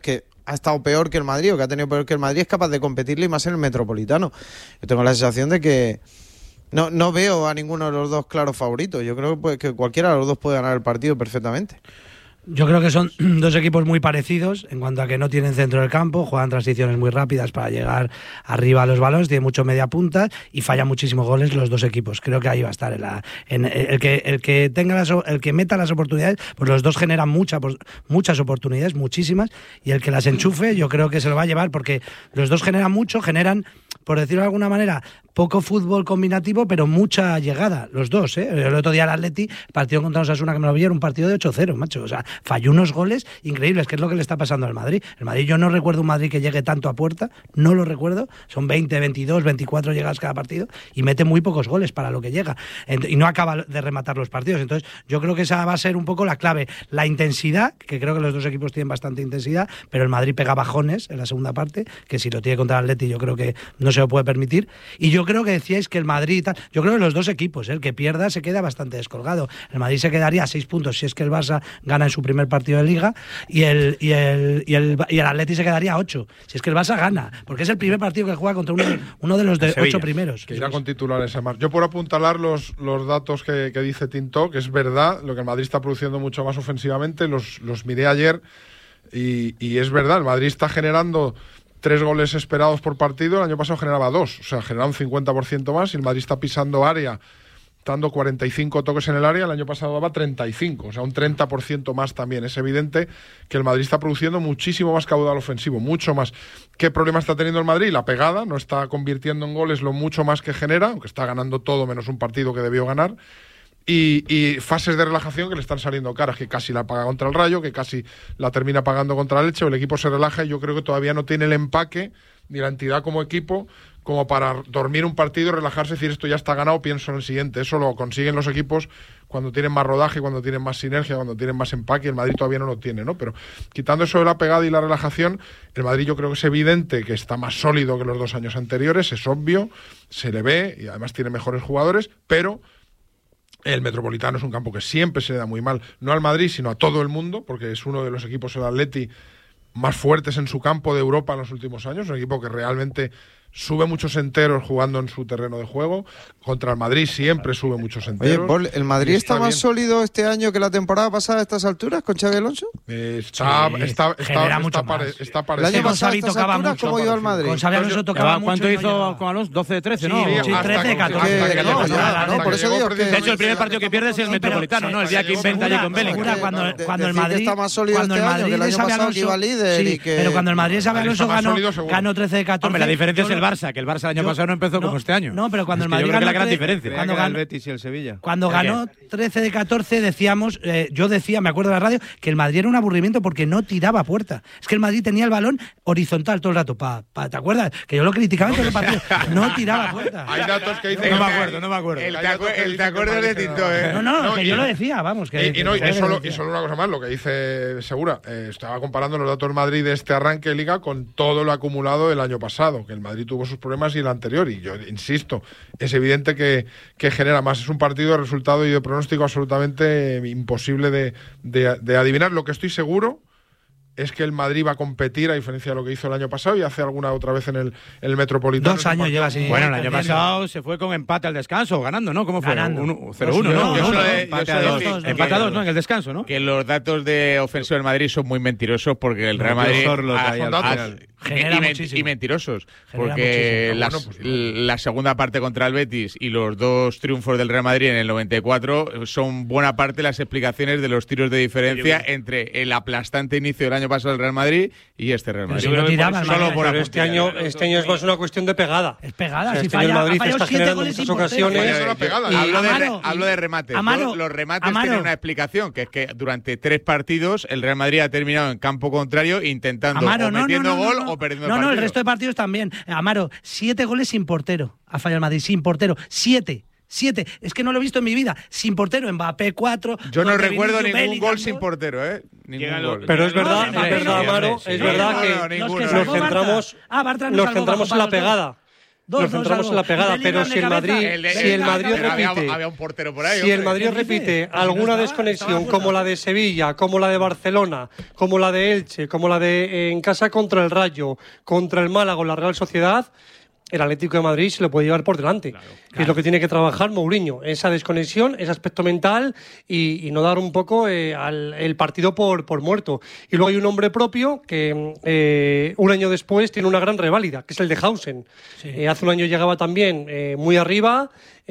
ha estado peor que el Madrid o que ha tenido peor que el Madrid es capaz de competirle y más en el Metropolitano. Yo tengo la sensación de que no, no veo a ninguno de los dos claros favoritos. Yo creo que, pues, que cualquiera de los dos puede ganar el partido perfectamente. Yo creo que son dos equipos muy parecidos en cuanto a que no tienen centro del campo, juegan transiciones muy rápidas para llegar arriba a los balones, tienen mucho media punta y fallan muchísimos goles los dos equipos. Creo que ahí va a estar en la, en el que el que tenga las, el que meta las oportunidades, pues los dos generan mucha, pues, muchas oportunidades, muchísimas, y el que las enchufe yo creo que se lo va a llevar porque los dos generan mucho, generan, por decirlo de alguna manera, poco fútbol combinativo, pero mucha llegada, los dos, ¿eh? El otro día el Atleti, el partido contra Osasuna que me lo vi, era un partido de ocho cero, macho. O sea, falló unos goles increíbles, que es lo que le está pasando al Madrid. El Madrid, yo no recuerdo un Madrid que llegue tanto a puerta, no lo recuerdo. Son veinte, veintidós, veinticuatro llegadas cada partido y mete muy pocos goles para lo que llega. Y no acaba de rematar los partidos. Entonces, yo creo que esa va a ser un poco la clave. La intensidad, que creo que los dos equipos tienen bastante intensidad, pero el Madrid pega bajones en la segunda parte, que si lo tiene contra el Atleti yo creo que no se lo puede permitir. Y yo creo que decíais que el Madrid y tal, yo creo que los dos equipos, ¿eh? El que pierda se queda bastante descolgado. El Madrid se quedaría a seis puntos si es que el Barça gana en su primer partido de Liga y el, y el, y el, y el Atleti se quedaría a ocho si es que el Barça gana, porque es el primer partido que juega contra uno, uno de los de ocho primeros. Que irá con titulares además. Yo por apuntalar los, los datos que, que dice Tinto, que es verdad, lo que el Madrid está produciendo mucho más ofensivamente, los, los miré ayer y, y es verdad, el Madrid está generando tres goles esperados por partido, el año pasado generaba dos, o sea, generaba un cincuenta por ciento más y el Madrid está pisando área, dando cuarenta y cinco toques en el área, el año pasado daba treinta y cinco, o sea, un treinta por ciento más también. Es evidente que el Madrid está produciendo muchísimo más caudal ofensivo, mucho más. ¿Qué problema está teniendo el Madrid? La pegada, no está convirtiendo en goles lo mucho más que genera, aunque está ganando todo menos un partido que debió ganar. Y, y fases de relajación que le están saliendo caras, que casi la paga contra el Rayo, que casi la termina pagando contra el Elche, o el equipo se relaja y yo creo que todavía no tiene el empaque ni la entidad como equipo como para dormir un partido, relajarse y decir esto ya está ganado, pienso en el siguiente. Eso lo consiguen los equipos cuando tienen más rodaje, cuando tienen más sinergia, cuando tienen más empaque. El Madrid todavía no lo tiene, ¿no? Pero quitando eso de la pegada y la relajación, el Madrid yo creo que es evidente que está más sólido que los dos años anteriores, es obvio, se le ve y además tiene mejores jugadores, pero el Metropolitano es un campo que siempre se le da muy mal, no al Madrid, sino a todo el mundo, porque es uno de los equipos, el Atleti, más fuertes en su campo de Europa en los últimos años, un equipo que realmente sube muchos enteros jugando en su terreno de juego. Contra el Madrid siempre sube muchos enteros. Oye, Paul, ¿el Madrid está, está más bien sólido este año que la temporada pasada a estas alturas con Xabi Alonso? Eh, está, sí, está, está, está, está, pare, está parecido. El año pasado a estas alturas, ¿cómo iba el Madrid? Con Xabi Alonso tocaba mucho. ¿Cuánto hizo con Alonso? doce de trece, ¿no? Sí, trece de catorce. No, por eso digo que... De hecho, el primer partido que pierde es el Metropolitano, ¿no? El día que inventa allí con Bellingham. Cuando el Madrid está más sólido este año que el año pasado que iba líder y que... Pero cuando el Madrid Xabi Alonso ganó trece de catorce... Hombre, la diferencia es el Barça, que el Barça el año pasado no empezó como este año. No, pero cuando es el Madrid yo creo que la gran diferencia. Cuando ganó el Betis y el Sevilla. Cuando ganó trece de catorce decíamos, eh, yo decía, me acuerdo de la radio, que el Madrid era un aburrimiento porque no tiraba a puerta. Es que el Madrid tenía el balón horizontal todo el rato. Pa, pa, ¿te acuerdas? Que yo lo criticaba en todo el partido. No tiraba a puerta. Hay datos que dicen no me acuerdo, no me acuerdo. El, el te acuerdas de Tinto, ¿eh? No, no, no que y, yo lo decía, vamos. Que, y, y, no, y, solo, y solo una cosa más, lo que dice Segura. Eh, estaba comparando los datos del Madrid de este arranque de Liga con todo lo acumulado el año pasado, que el Madrid tuvo sus problemas y el anterior. Y yo insisto, es evidente que, que genera más. Es un partido de resultado y de pronóstico absolutamente imposible de, de, de adivinar. Lo que estoy seguro es que el Madrid va a competir, a diferencia de lo que hizo el año pasado y hace alguna otra vez en el, en el Metropolitano. Dos años lleva así. Bueno, el año pasado se fue con empate al descanso, ganando, ¿no? ¿Cómo fue? cero uno, ¿no? Empate a dos. Empate a dos, ¿no? En el descanso, ¿no? Que los datos de ofensiva del Madrid son muy mentirosos porque el Real Madrid... Genera y, muchísimo. y mentirosos, Genera porque muchísimo. las, Bueno, pues, la segunda parte contra el Betis y los dos triunfos del Real Madrid en el noventa y cuatro son buena parte las explicaciones de los tiros de diferencia entre el aplastante inicio del año pasado del Real Madrid y este Real Madrid. Yo creo que por, solo por pero este año, este año es más una cuestión de pegada. Es pegada. O sea, si este falla, año el Madrid ha está generando muchas ocasiones. Pegada, y, hablo, de, Amaro, hablo de remates. Amaro, los remates Amaro. tienen una explicación, que es que durante tres partidos el Real Madrid ha terminado en campo contrario intentando Amaro, o metiendo no, no, no, gol no, no. o perdiendo no, el partido. No, el resto de partidos también. Amaro, siete goles sin portero. Ha fallado el Madrid, sin portero. Siete. Siete. Es que no lo he visto en mi vida. Sin portero, Mbappé cuatro. Yo no recuerdo ningún Bellingham, gol sin portero, ¿eh? Ningún gol. Pero es verdad, no, es verdad, Amaro, es verdad que nos centramos, nos centramos en la pegada. Dos, nos centramos dos, en la pegada, pero si el Madrid, el de, si el Madrid repite, había, había un portero por ahí, si el Madrid repite alguna estaba, desconexión estaba como la de Sevilla, como la de Barcelona, como la de Elche, como la de eh, en casa contra el Rayo, contra el Málaga o la Real Sociedad, el Atlético de Madrid se lo puede llevar por delante. Claro, claro. Que es lo que tiene que trabajar Mourinho, esa desconexión, ese aspecto mental y, y no dar un poco eh, al, el partido por, por muerto. Y luego hay un hombre propio que eh, un año después tiene una gran reválida, que es el de Hausen. Sí. Eh, hace un año llegaba también eh, muy arriba,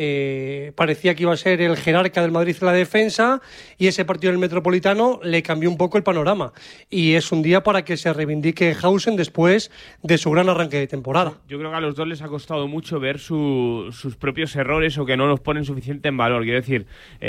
eh, parecía que iba a ser el jerarca del Madrid en la defensa y ese partido en el Metropolitano le cambió un poco el panorama. Y es un día para que se reivindique Hausen después de su gran arranque de temporada. Yo creo que a los dos les ha costado mucho ver su, sus propios errores o que no los ponen suficiente en valor. Quiero decir,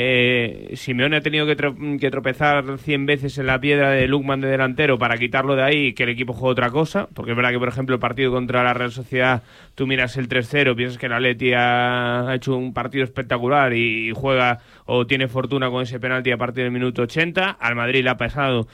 eh, Simeone ha tenido que, tro que tropezar cien veces en la piedra de Lookman de delantero para quitarlo de ahí y que el equipo juegue otra cosa, porque es verdad que, por ejemplo, el partido contra la Real Sociedad, tú miras el tres cero, piensas que el Atleti ha hecho un partido espectacular y juega o tiene fortuna con ese penalti a partir del minuto ochenta. Al Madrid le ha pasado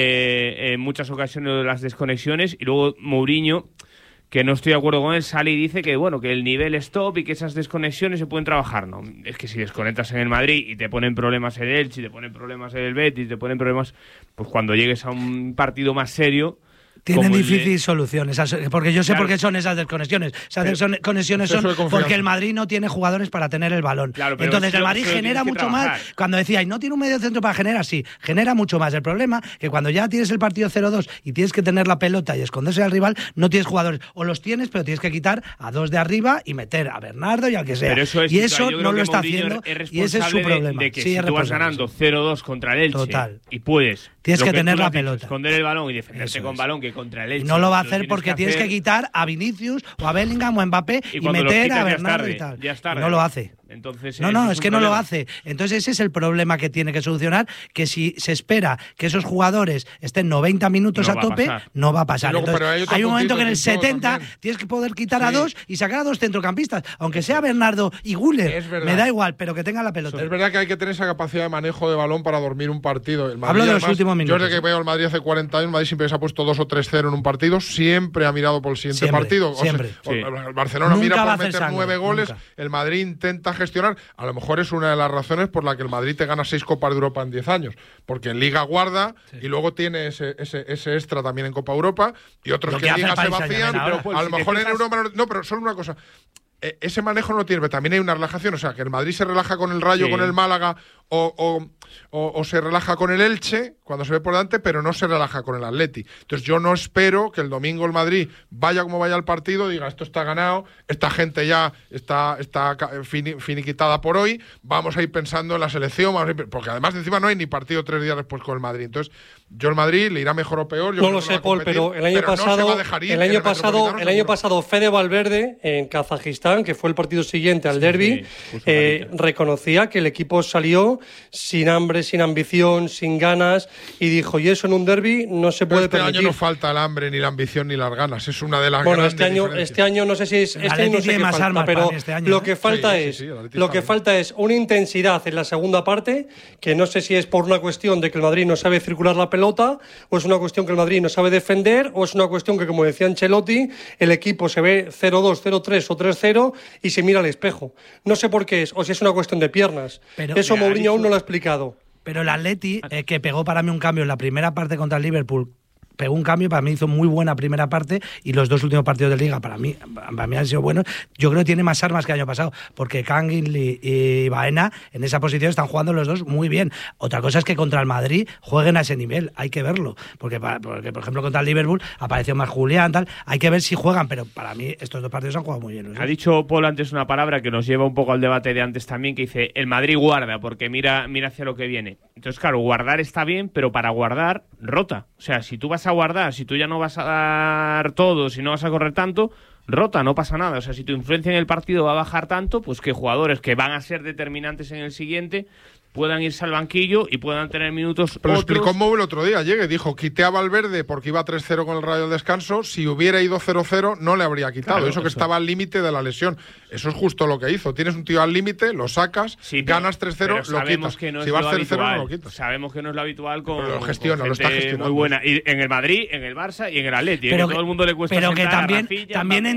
eh, en muchas ocasiones las desconexiones y luego Mourinho, que no estoy de acuerdo con él, sale y dice que bueno, que el nivel es top y que esas desconexiones se pueden trabajar. No, es que si desconectas en el Madrid y te ponen problemas en el Elche, te ponen problemas en el Betis, te ponen problemas, pues cuando llegues a un partido más serio, tienen difícil solución, esas, porque yo sé claro. por qué son esas desconexiones. Esas pero, desconexiones son porque el Madrid no tiene jugadores para tener el balón. Claro, entonces el Madrid genera mucho más. Cuando decíais, no tiene un medio centro para generar, sí, genera mucho más. El problema es que cuando ya tienes el partido cero dos y tienes que tener la pelota y esconderse al rival, no tienes jugadores. O los tienes, pero tienes que quitar a dos de arriba y meter a Bernardo y al que sea. Pero eso es, y eso no lo está haciendo y ese es su problema. De, de que sí, si tú vas ganando cero dos contra el Elche Total. y puedes tienes que, que tener la pelota, esconder el balón y defenderte con balón que contra el Elche. Y no lo va a hacer porque tienes que, hacer... que quitar a Vinicius o a Bellingham o a Mbappé y, y meter a Bernardo y tal. Ya es tarde. Y no lo hace. Entonces, no, no, es, es que problema. no lo hace. Entonces ese es el problema que tiene que solucionar, que si se espera que esos jugadores estén noventa minutos no a tope, a no va a pasar. Luego, Entonces, hay, hay un momento que en el setenta también. tienes que poder quitar sí. a dos y sacar a dos centrocampistas, aunque sea Bernardo y Güler, me da igual, pero que tenga la pelota. Es verdad que hay que tener esa capacidad de manejo de balón para dormir un partido. El Madrid, Hablo de además, los últimos minutos. Yo desde que veo al Madrid hace cuarenta años, el Madrid siempre se ha puesto dos o tres cero en un partido, siempre ha mirado por el siguiente siempre, partido. Siempre. O sea, sí. El Barcelona nunca mira por meter sangre, nueve goles, nunca. El Madrid intenta gestionar. A lo mejor es una de las razones por la que el Madrid te gana seis Copas de Europa en diez años, porque en Liga guarda sí. y luego tiene ese, ese, ese extra también en Copa Europa y otros lo que, que en Liga se vacían, pero pues, a lo si mejor en fijas... Europa no, no, pero solo una cosa. Ese manejo no tiene, pero también hay una relajación, o sea, que el Madrid se relaja con el Rayo, sí. con el Málaga o, o, o, o se relaja con el Elche cuando se ve por delante, pero no se relaja con el Atleti. Entonces yo no espero que el domingo el Madrid vaya como vaya al partido, diga esto está ganado, esta gente ya está, está finiquitada por hoy, vamos a ir pensando en la selección, vamos a ir, porque además encima no hay ni partido tres días después con el Madrid. Entonces yo el Madrid le irá mejor o peor. Yo no lo sé, Paul, pero el año pero pasado, no el año el pasado, el año pasado Fede Valverde en Kazajistán, que fue el partido siguiente al sí, derbi, sí, eh, reconocía que el equipo salió sin hambre, sin ambición, sin ganas y dijo, y eso en un derbi no se puede este permitir. Este año no falta el hambre, ni la ambición, ni las ganas. Es una de las bueno, grandes este año, diferencias. este año no sé si es este año no sé qué falta, armas pero este año, lo que falta sí, es sí, sí, lo que falta es una intensidad en la segunda parte, que no sé si es por una cuestión de que el Madrid no sabe circular la pelota, o es una cuestión que el Madrid no sabe defender, o es una cuestión que, como decía Ancelotti, el equipo se ve cero dos, cero tres o tres cero y se mira al espejo. No sé por qué es, o si es una cuestión de piernas. Pero, eso mira, Mourinho aún no lo ha explicado. Pero el Atleti, eh, que pegó para mí un cambio en la primera parte contra el Liverpool, pegó un cambio, para mí hizo muy buena primera parte y los dos últimos partidos de Liga para mí para mí han sido buenos. Yo creo que tiene más armas que el año pasado, porque Kangin y, y Baena en esa posición están jugando los dos muy bien. Otra cosa es que contra el Madrid jueguen a ese nivel, hay que verlo, porque, porque por ejemplo contra el Liverpool apareció más Julián, tal, hay que ver si juegan, pero para mí estos dos partidos han jugado muy bien. ¿no? Ha dicho Paul antes una palabra que nos lleva un poco al debate de antes también, que dice, el Madrid guarda, porque mira, mira hacia lo que viene. Entonces claro, guardar está bien, pero para guardar, rota. O sea, si tú vas a guardar, si tú ya no vas a dar todo, si no vas a correr tanto, rota, no pasa nada. O sea, si tu influencia en el partido va a bajar tanto, pues que jugadores que van a ser determinantes en el siguiente puedan irse al banquillo y puedan tener minutos. Pero otros. explicó Mou el otro día, llegue, dijo, quité a Valverde porque iba tres cero con el Rayo del descanso, si hubiera ido cero cero no le habría quitado, claro, eso que eso. Estaba al límite de la lesión. Eso es justo lo que hizo, tienes un tío al límite, lo sacas, sí, pero, ganas tres cero, lo quitas. Que no si es vas lo cero cero habitual. no lo quitas. Sabemos que no es lo habitual con, pero lo gestiona, con gente lo está gestionando. Muy buena. Y en el Madrid, en el Barça y en el Atleti, pero que, que todo el mundo le cuesta pero que también, Rafilla, también Mbappé,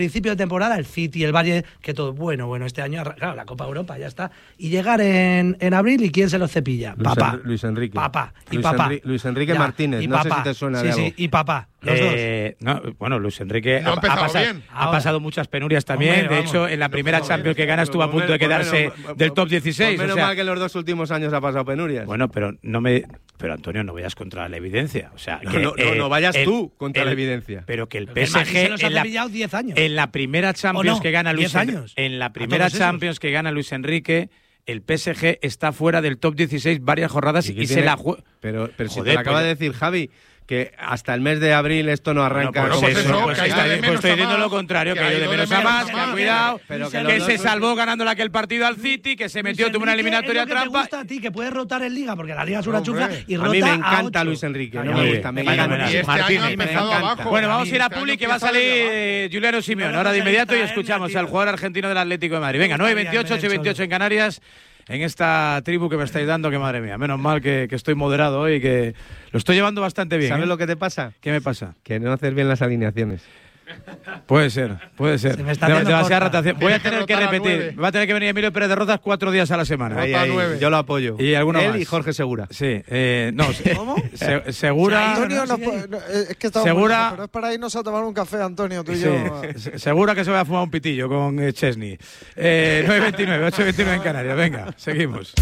principio de temporada el City, el Bayern, que todo bueno, bueno, este año, claro, la Copa Europa ya está. Y llegar en, en abril y ¿quién se lo cepilla? Luis Papá. En, Luis Enrique. Papá. Y Luis papá. Enri, Luis Enrique ya. Martínez, y no papá. sé si te suena sí, de sí, algo. y papá. Los eh, dos. No, bueno, Luis Enrique no ha, ha, ha, pasado, bien. ha pasado muchas penurias también. Hombre, de hecho, hecho, en la primera Champions que gana estuvo a punto de quedarse del top dieciséis. Menos mal que los dos últimos años ha pasado penurias. Bueno, pero no me... Pero Antonio, no vayas contra la evidencia. O sea, no, que, no, eh, no, no vayas el, tú contra el, la evidencia. Pero que el Pero P S G se los ha en, la, diez años. en la primera Champions no? que gana Luis diez años. En la primera Champions que gana Luis Enrique, el P S G está fuera del top dieciséis varias jornadas y, y se la juega. Pero, pero si Joder, te lo acaba pues, de decir Javi, que hasta el mes de abril esto no arranca. Bueno, pues, pues eso, eso, pues, pues, pues, pues estoy diciendo lo contrario, que, que ha ido de menos a más, que ha cuidado, pero que, que se salvó ganándole aquel partido al City, que se metió, tuvo una eliminatoria trampa. ¿Te gusta a ti que puedes rotar en Liga? Porque la Liga es una chufla y rota a mí me encanta a Luis Enrique. No, no me gusta, me encanta. Y este año ha empezado abajo. Bueno, vamos a ir a Publi, que va a salir Juliano Simeone ahora de inmediato y escuchamos al jugador argentino del Atlético de Madrid. Venga, nueve veintiocho, ocho veintiocho en Canarias. En esta tribu que me estáis dando, que madre mía, menos mal que, que estoy moderado hoy y que lo estoy llevando bastante bien. ¿Sabes ¿eh? lo que te pasa? ¿Qué me pasa? Que no haces bien las alineaciones. Puede ser, puede ser. Se me está de, haciendo demasiada corta. rotación. Voy a tener que Rota a repetir. nueve. Va a tener que venir Emilio Pérez de Rozas cuatro días a la semana. Ahí, ahí, yo lo apoyo. Y alguno Él más. y Jorge Segura. Sí, eh, no, ¿Cómo? se, Segura. Antonio, no, no, es que estamos Segura. muertos, pero es para irnos a tomar un café, Antonio, tú y Sí, yo. se- segura que se va a fumar un pitillo con eh, Chesney. Eh, nueve veintinueve, ocho veintinueve en Canarias. Venga, seguimos.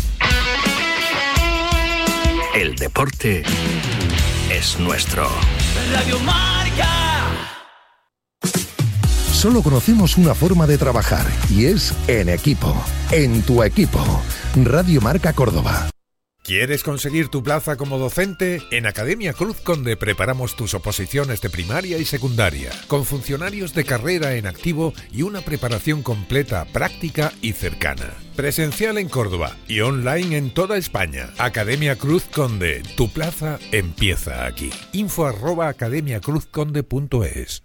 El deporte es nuestro. Radio Marca. Solo conocemos una forma de trabajar y es en equipo, en tu equipo. Radio Marca Córdoba. ¿Quieres conseguir tu plaza como docente? En Academia Cruz Conde preparamos tus oposiciones de primaria y secundaria, con funcionarios de carrera en activo y una preparación completa, práctica y cercana. Presencial en Córdoba y online en toda España. Academia Cruz Conde, tu plaza empieza aquí. Info arroba academia cruz conde punto es.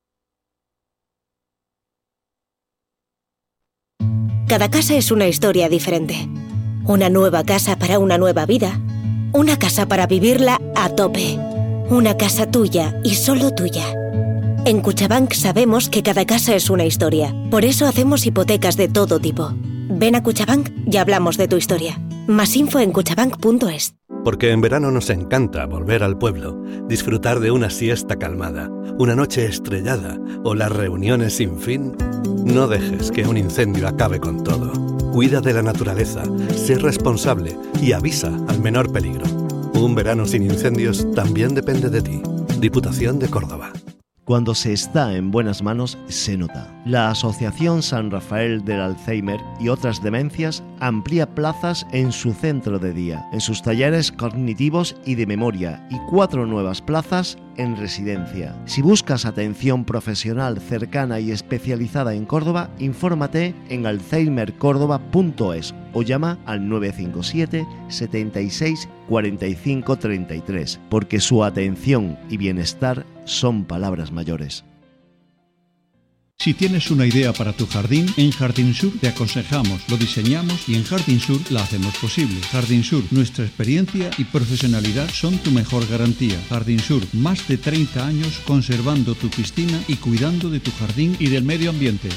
Cada casa es una historia diferente. Una nueva casa para una nueva vida. Una casa para vivirla a tope. Una casa tuya y solo tuya. En Cuchabank sabemos que cada casa es una historia. Por eso hacemos hipotecas de todo tipo. Ven a Cuchabank y hablamos de tu historia. Más info en cuchabank punto es. Porque en verano nos encanta volver al pueblo, disfrutar de una siesta calmada, una noche estrellada o las reuniones sin fin. No dejes que un incendio acabe con todo. Cuida de la naturaleza, sé responsable y avisa al menor peligro. Un verano sin incendios también depende de ti. Diputación de Córdoba. Cuando se está en buenas manos, se nota. La Asociación San Rafael del Alzheimer y otras demencias amplía plazas en su centro de día, en sus talleres cognitivos y de memoria, y cuatro nuevas plazas en residencia. Si buscas atención profesional cercana y especializada en Córdoba, infórmate en alzheimer córdoba punto es o llama al nueve cinco siete, setenta y seis, cuarenta y cinco, treinta y tres, porque su atención y bienestar son palabras mayores. Si tienes una idea para tu jardín, en Jardín Sur te aconsejamos, lo diseñamos y en Jardín Sur la hacemos posible. Jardín Sur, nuestra experiencia y profesionalidad son tu mejor garantía. Jardín Sur, más de treinta años conservando tu piscina y cuidando de tu jardín y del medio ambiente.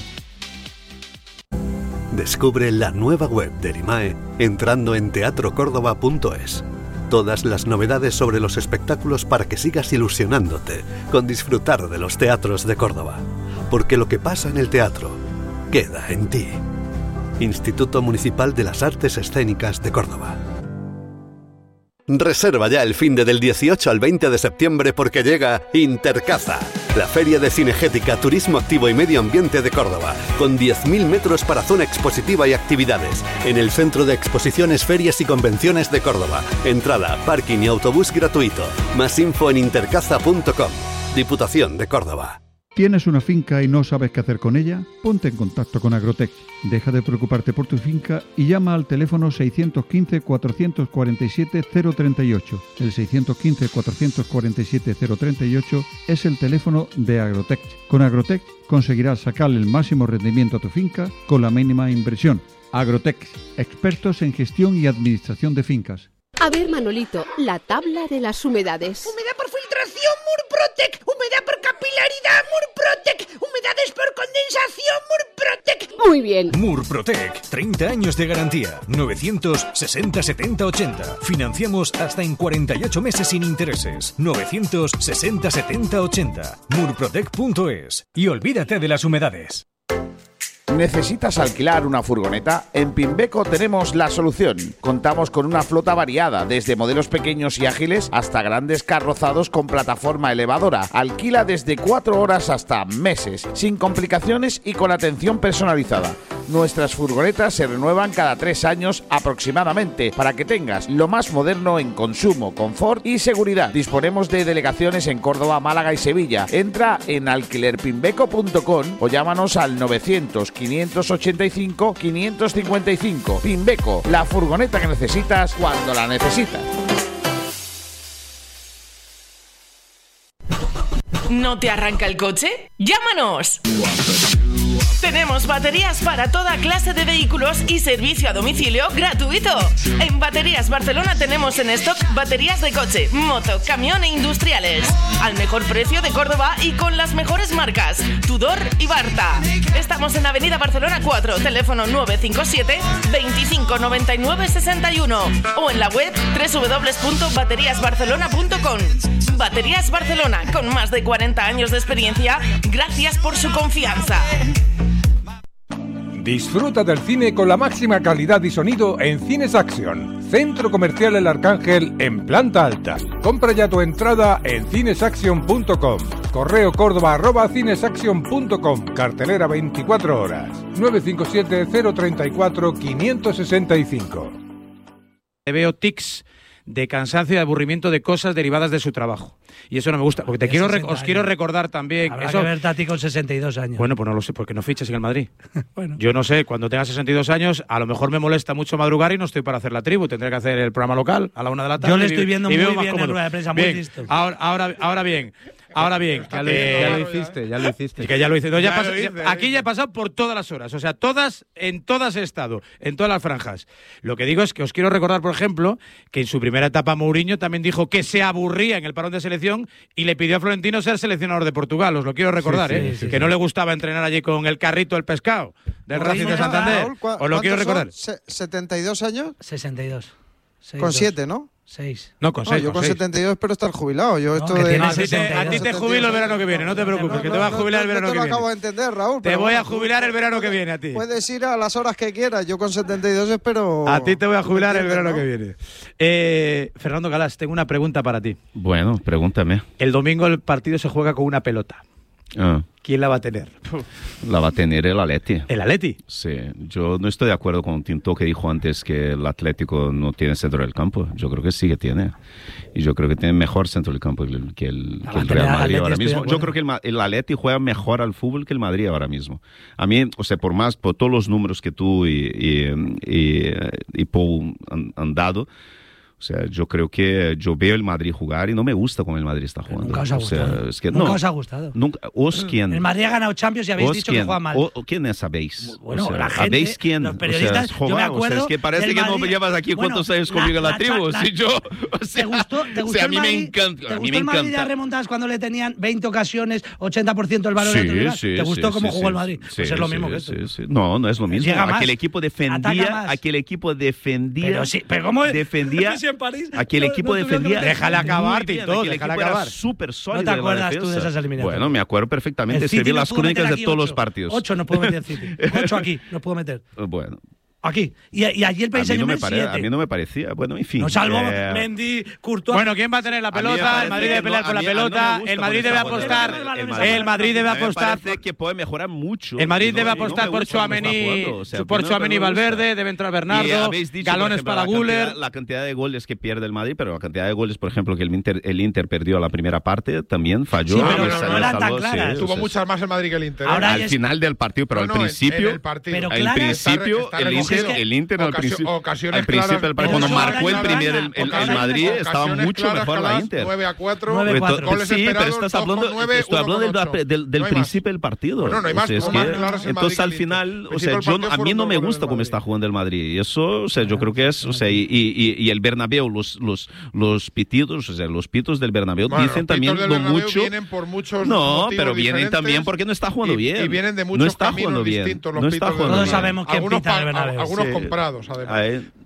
Descubre la nueva web de Erimae entrando en teatro córdoba punto es. Todas las novedades sobre los espectáculos para que sigas ilusionándote con disfrutar de los teatros de Córdoba. Porque lo que pasa en el teatro queda en ti. Instituto Municipal de las Artes Escénicas de Córdoba. Reserva ya el finde del dieciocho al veinte de septiembre porque llega Intercaza, la feria de cinegética, turismo activo y medio ambiente de Córdoba, con diez mil metros para zona expositiva y actividades, en el Centro de Exposiciones, Ferias y Convenciones de Córdoba. Entrada, parking y autobús gratuito. Más info en intercaza punto com. Diputación de Córdoba. ¿Tienes una finca y no sabes qué hacer con ella? Ponte en contacto con Agrotech. Deja de preocuparte por tu finca y llama al teléfono seiscientos quince, cuatrocientos cuarenta y siete, cero treinta y ocho. El seiscientos quince, cuatrocientos cuarenta y siete, cero treinta y ocho es el teléfono de Agrotech. Con Agrotech conseguirás sacarle el máximo rendimiento a tu finca con la mínima inversión. Agrotech, expertos en gestión y administración de fincas. A ver, Manolito, la tabla de las humedades. Humedad por filtración, Murprotec. Humedad por capilaridad, Murprotec. Humedades por condensación, Murprotec. Muy bien. Murprotec, treinta años de garantía. novecientos sesenta setenta ochenta. Financiamos hasta en cuarenta y ocho meses sin intereses. novecientos sesenta setenta ochenta. murprotec punto es. Y olvídate de las humedades. ¿Necesitas alquilar una furgoneta? En Pimbeco tenemos la solución. Contamos con una flota variada, desde modelos pequeños y ágiles hasta grandes carrozados con plataforma elevadora. Alquila desde cuatro horas hasta meses, sin complicaciones y con atención personalizada. Nuestras furgonetas se renuevan cada tres años aproximadamente, para que tengas lo más moderno en consumo, confort y seguridad. Disponemos de delegaciones en Córdoba, Málaga y Sevilla. Entra en alquiler pimbeco punto com o llámanos al novecientos, quinientos ochenta y cinco, quinientos cincuenta y cinco. Pimbeco, la furgoneta que necesitas cuando la necesitas. ¿No te arranca el coche? ¡Llámanos! Tenemos baterías para toda clase de vehículos y servicio a domicilio gratuito. En Baterías Barcelona tenemos en stock baterías de coche, moto, camión e industriales. Al mejor precio de Córdoba y con las mejores marcas, Tudor y Barta. Estamos en Avenida Barcelona cuatro, teléfono nueve cinco siete, veinticinco noventa y nueve sesenta y uno o en la web doble u doble u doble u punto baterías barcelona punto com. Baterías Barcelona, con más de cuarenta años de experiencia, gracias por su confianza. Disfruta del cine con la máxima calidad y sonido en Cines Action, Centro Comercial El Arcángel en planta alta. Compra ya tu entrada en cinesaction punto com. Correo Córdoba arroba cinesaction punto com. Cartelera veinticuatro horas. nueve cinco siete, cero tres cuatro, cinco seis cinco. Veo tics de cansancio y de aburrimiento de cosas derivadas de su trabajo. Y eso no me gusta, porque te quiero rec- os quiero recordar también... Habrá eso... que verte a ti con sesenta y dos años. Bueno, pues no lo sé, porque no fiches en el Madrid. Bueno. Yo no sé, cuando tenga sesenta y dos años, a lo mejor me molesta mucho madrugar y no estoy para hacer la tribu. Tendré que hacer el programa local a la una de la tarde. Yo le estoy viendo y, muy y bien en rueda de prensa, muy bien. listo. Ahora, ahora, ahora bien... Ahora bien, ya lo, eh, ya lo hiciste, ya lo hiciste. Que ya lo hice. No, ya Ya pasa, lo hice, ya, aquí ya he pasado por todas las horas. O sea, todas, en todas he estado, en todas las franjas. Lo que digo es que os quiero recordar, por ejemplo, que en su primera etapa Mourinho también dijo que se aburría en el parón de selección y le pidió a Florentino ser seleccionador de Portugal. Os lo quiero recordar, sí, sí, ¿eh? Sí, que sí. No le gustaba entrenar allí con el carrito del pescado del Racing de Santander. Os lo quiero recordar. ¿setenta y dos años? sesenta y dos. Con siete, ¿no? seis. No, con seis. No, yo con seis. setenta y dos espero estar jubilado. Yo No, esto que de... tienes A ti te, a ti te jubilo el verano que viene, no te preocupes, No, que no, te vas a no, jubilar no, el verano no te que lo viene. acabo de entender, Raúl. Te pero voy a bueno, jubilar el verano que viene a ti. Puedes ir a las horas que quieras. Yo con setenta y dos espero... A ti te voy a jubilar el verano ¿no? que viene. Eh, Fernando Galás, tengo una pregunta para ti. Bueno, pregúntame. El domingo el partido se juega con una pelota. Ah. ¿Quién la va a tener? La va a tener el Atleti. ¿El Atleti? Sí, yo no estoy de acuerdo con Tinto, que dijo antes que el Atlético no tiene centro del campo. Yo creo que sí que tiene. Y yo creo que tiene mejor centro del campo que el, que el, que el Real Madrid ahora mismo. Yo creo que el, el Atleti juega mejor al fútbol que el Madrid ahora mismo. A mí, o sea, por más, por todos los números que tú y, y, y, y Paul han, han dado, o sea, yo creo que yo veo el Madrid jugar y no me gusta cómo el Madrid está jugando. Nunca os ha gustado. O sea, es que nunca no, os ha gustado. Nunca, ¿os quién? El Madrid ha ganado Champions y habéis ¿Os dicho quién? que juega mal. ¿O, ¿Quiénes sabéis? Bueno, o sea, la gente, ¿sabéis quién? los periodistas, o sea, yo me acuerdo o sea, es que parece del que no Madrid. llevas aquí Bueno, cuántos años la- conmigo en la, la tribu. cha- Si yo, o sea, ¿Te gustó, te o gustó sea, a el mí me Madrid? encanta. ¿Te A mí gustó me el Madrid de encanta. remontadas cuando le tenían veinte ocasiones, ochenta por ciento del balón Sí, de otro rival? sí, ¿Te gustó sí, cómo sí, jugó el sí, Madrid? sí, Pues es lo sí, mismo que sí, esto. sí. No, no es lo mismo. Llega más, Aquel equipo ataca defendía, más. aquel equipo defendía, Pero sí, pero ¿cómo es? defendía, Si en París aquel no- equipo no tuvieron defendía. que- Déjale acabar, muy bien, Tito, aquel déjale equipo acabar. Era súper sólido. ¿No te en la acuerdas tú de defensa. esas eliminatorias? Bueno, me acuerdo perfectamente. El Se vi City las no pudo meter crónicas de aquí todos ocho. los partidos. Ocho no puedo meter el City. Ocho aquí, no puedo meter. Bueno. Aquí. Y, y allí el A Paris mí, no me Saint-Germain pare- siete. a mí no me parecía. Bueno, en fin. No salvo eh, Mendy, Courtois. Bueno, ¿quién va a tener la A mí me pelota? parece El Madrid que debe no- pelear a con la mí- a mí no me pelota. gusta El cómo Madrid está debe jugando. apostar. El Madrid debe a mí me apostar. parece que puede mejorar mucho. El Madrid Y no- debe y no apostar me por gusta cómo está Tchouaméni, jugando. O sea, por primero Tchouaméni y que me gusta. Valverde, debe entrar Y Bernardo, habéis dicho, por galones ejemplo, para la cantidad- Güler. La cantidad de goles que pierde el Madrid, pero la cantidad de goles, por ejemplo, que el Inter, el Inter perdió la primera parte, también falló. Sí, pero y no, salió no eran salvo, tan claras. sí, Tuvo o sea, muchas más el Madrid que el Inter. ¿eh? Ahora al es- final del partido, pero No, al no, en- principio. en el partido. Pero al claras- principio, Está- está el Inter, recogido. el Inter al Ocasio- principio, ocasiones al principio, claras, el partido, cuando ocasiones marcó el claras, primer, el, el- el ocasiones- Madrid estaba Ocasiones mucho claras, mejor la claras, Inter. nueve a cuatro, nueve a cuatro. goles Sí, pero esperados, estás dos hablando, con nueve, estoy uno hablando del, con ocho. del, del No hay más. principio del partido. Bueno, no hay más, O sea, es como más que- claras el entonces Madrid al que el Inter. final, Al o principio sea, del yo, partido a mí fueron no dos me goles gusta del cómo Madrid. está jugando el Madrid. Y eso, o sea, yo creo que es, o sea, y, y, y el Bernabéu, los, los, los pitidos, o sea, los pitos del Bernabéu Bueno, dicen los también pitos del lo Bernabéu mucho. vienen por muchos No, motivos pero vienen diferentes también porque no está jugando y- bien. Y vienen de no muchos está caminos jugando bien. distintos los No está pitos del jugando Todos bien. Bernabéu. sabemos quién Algunos pita en el pa- Bernabéu. Algunos Sí. comprados, además. A él-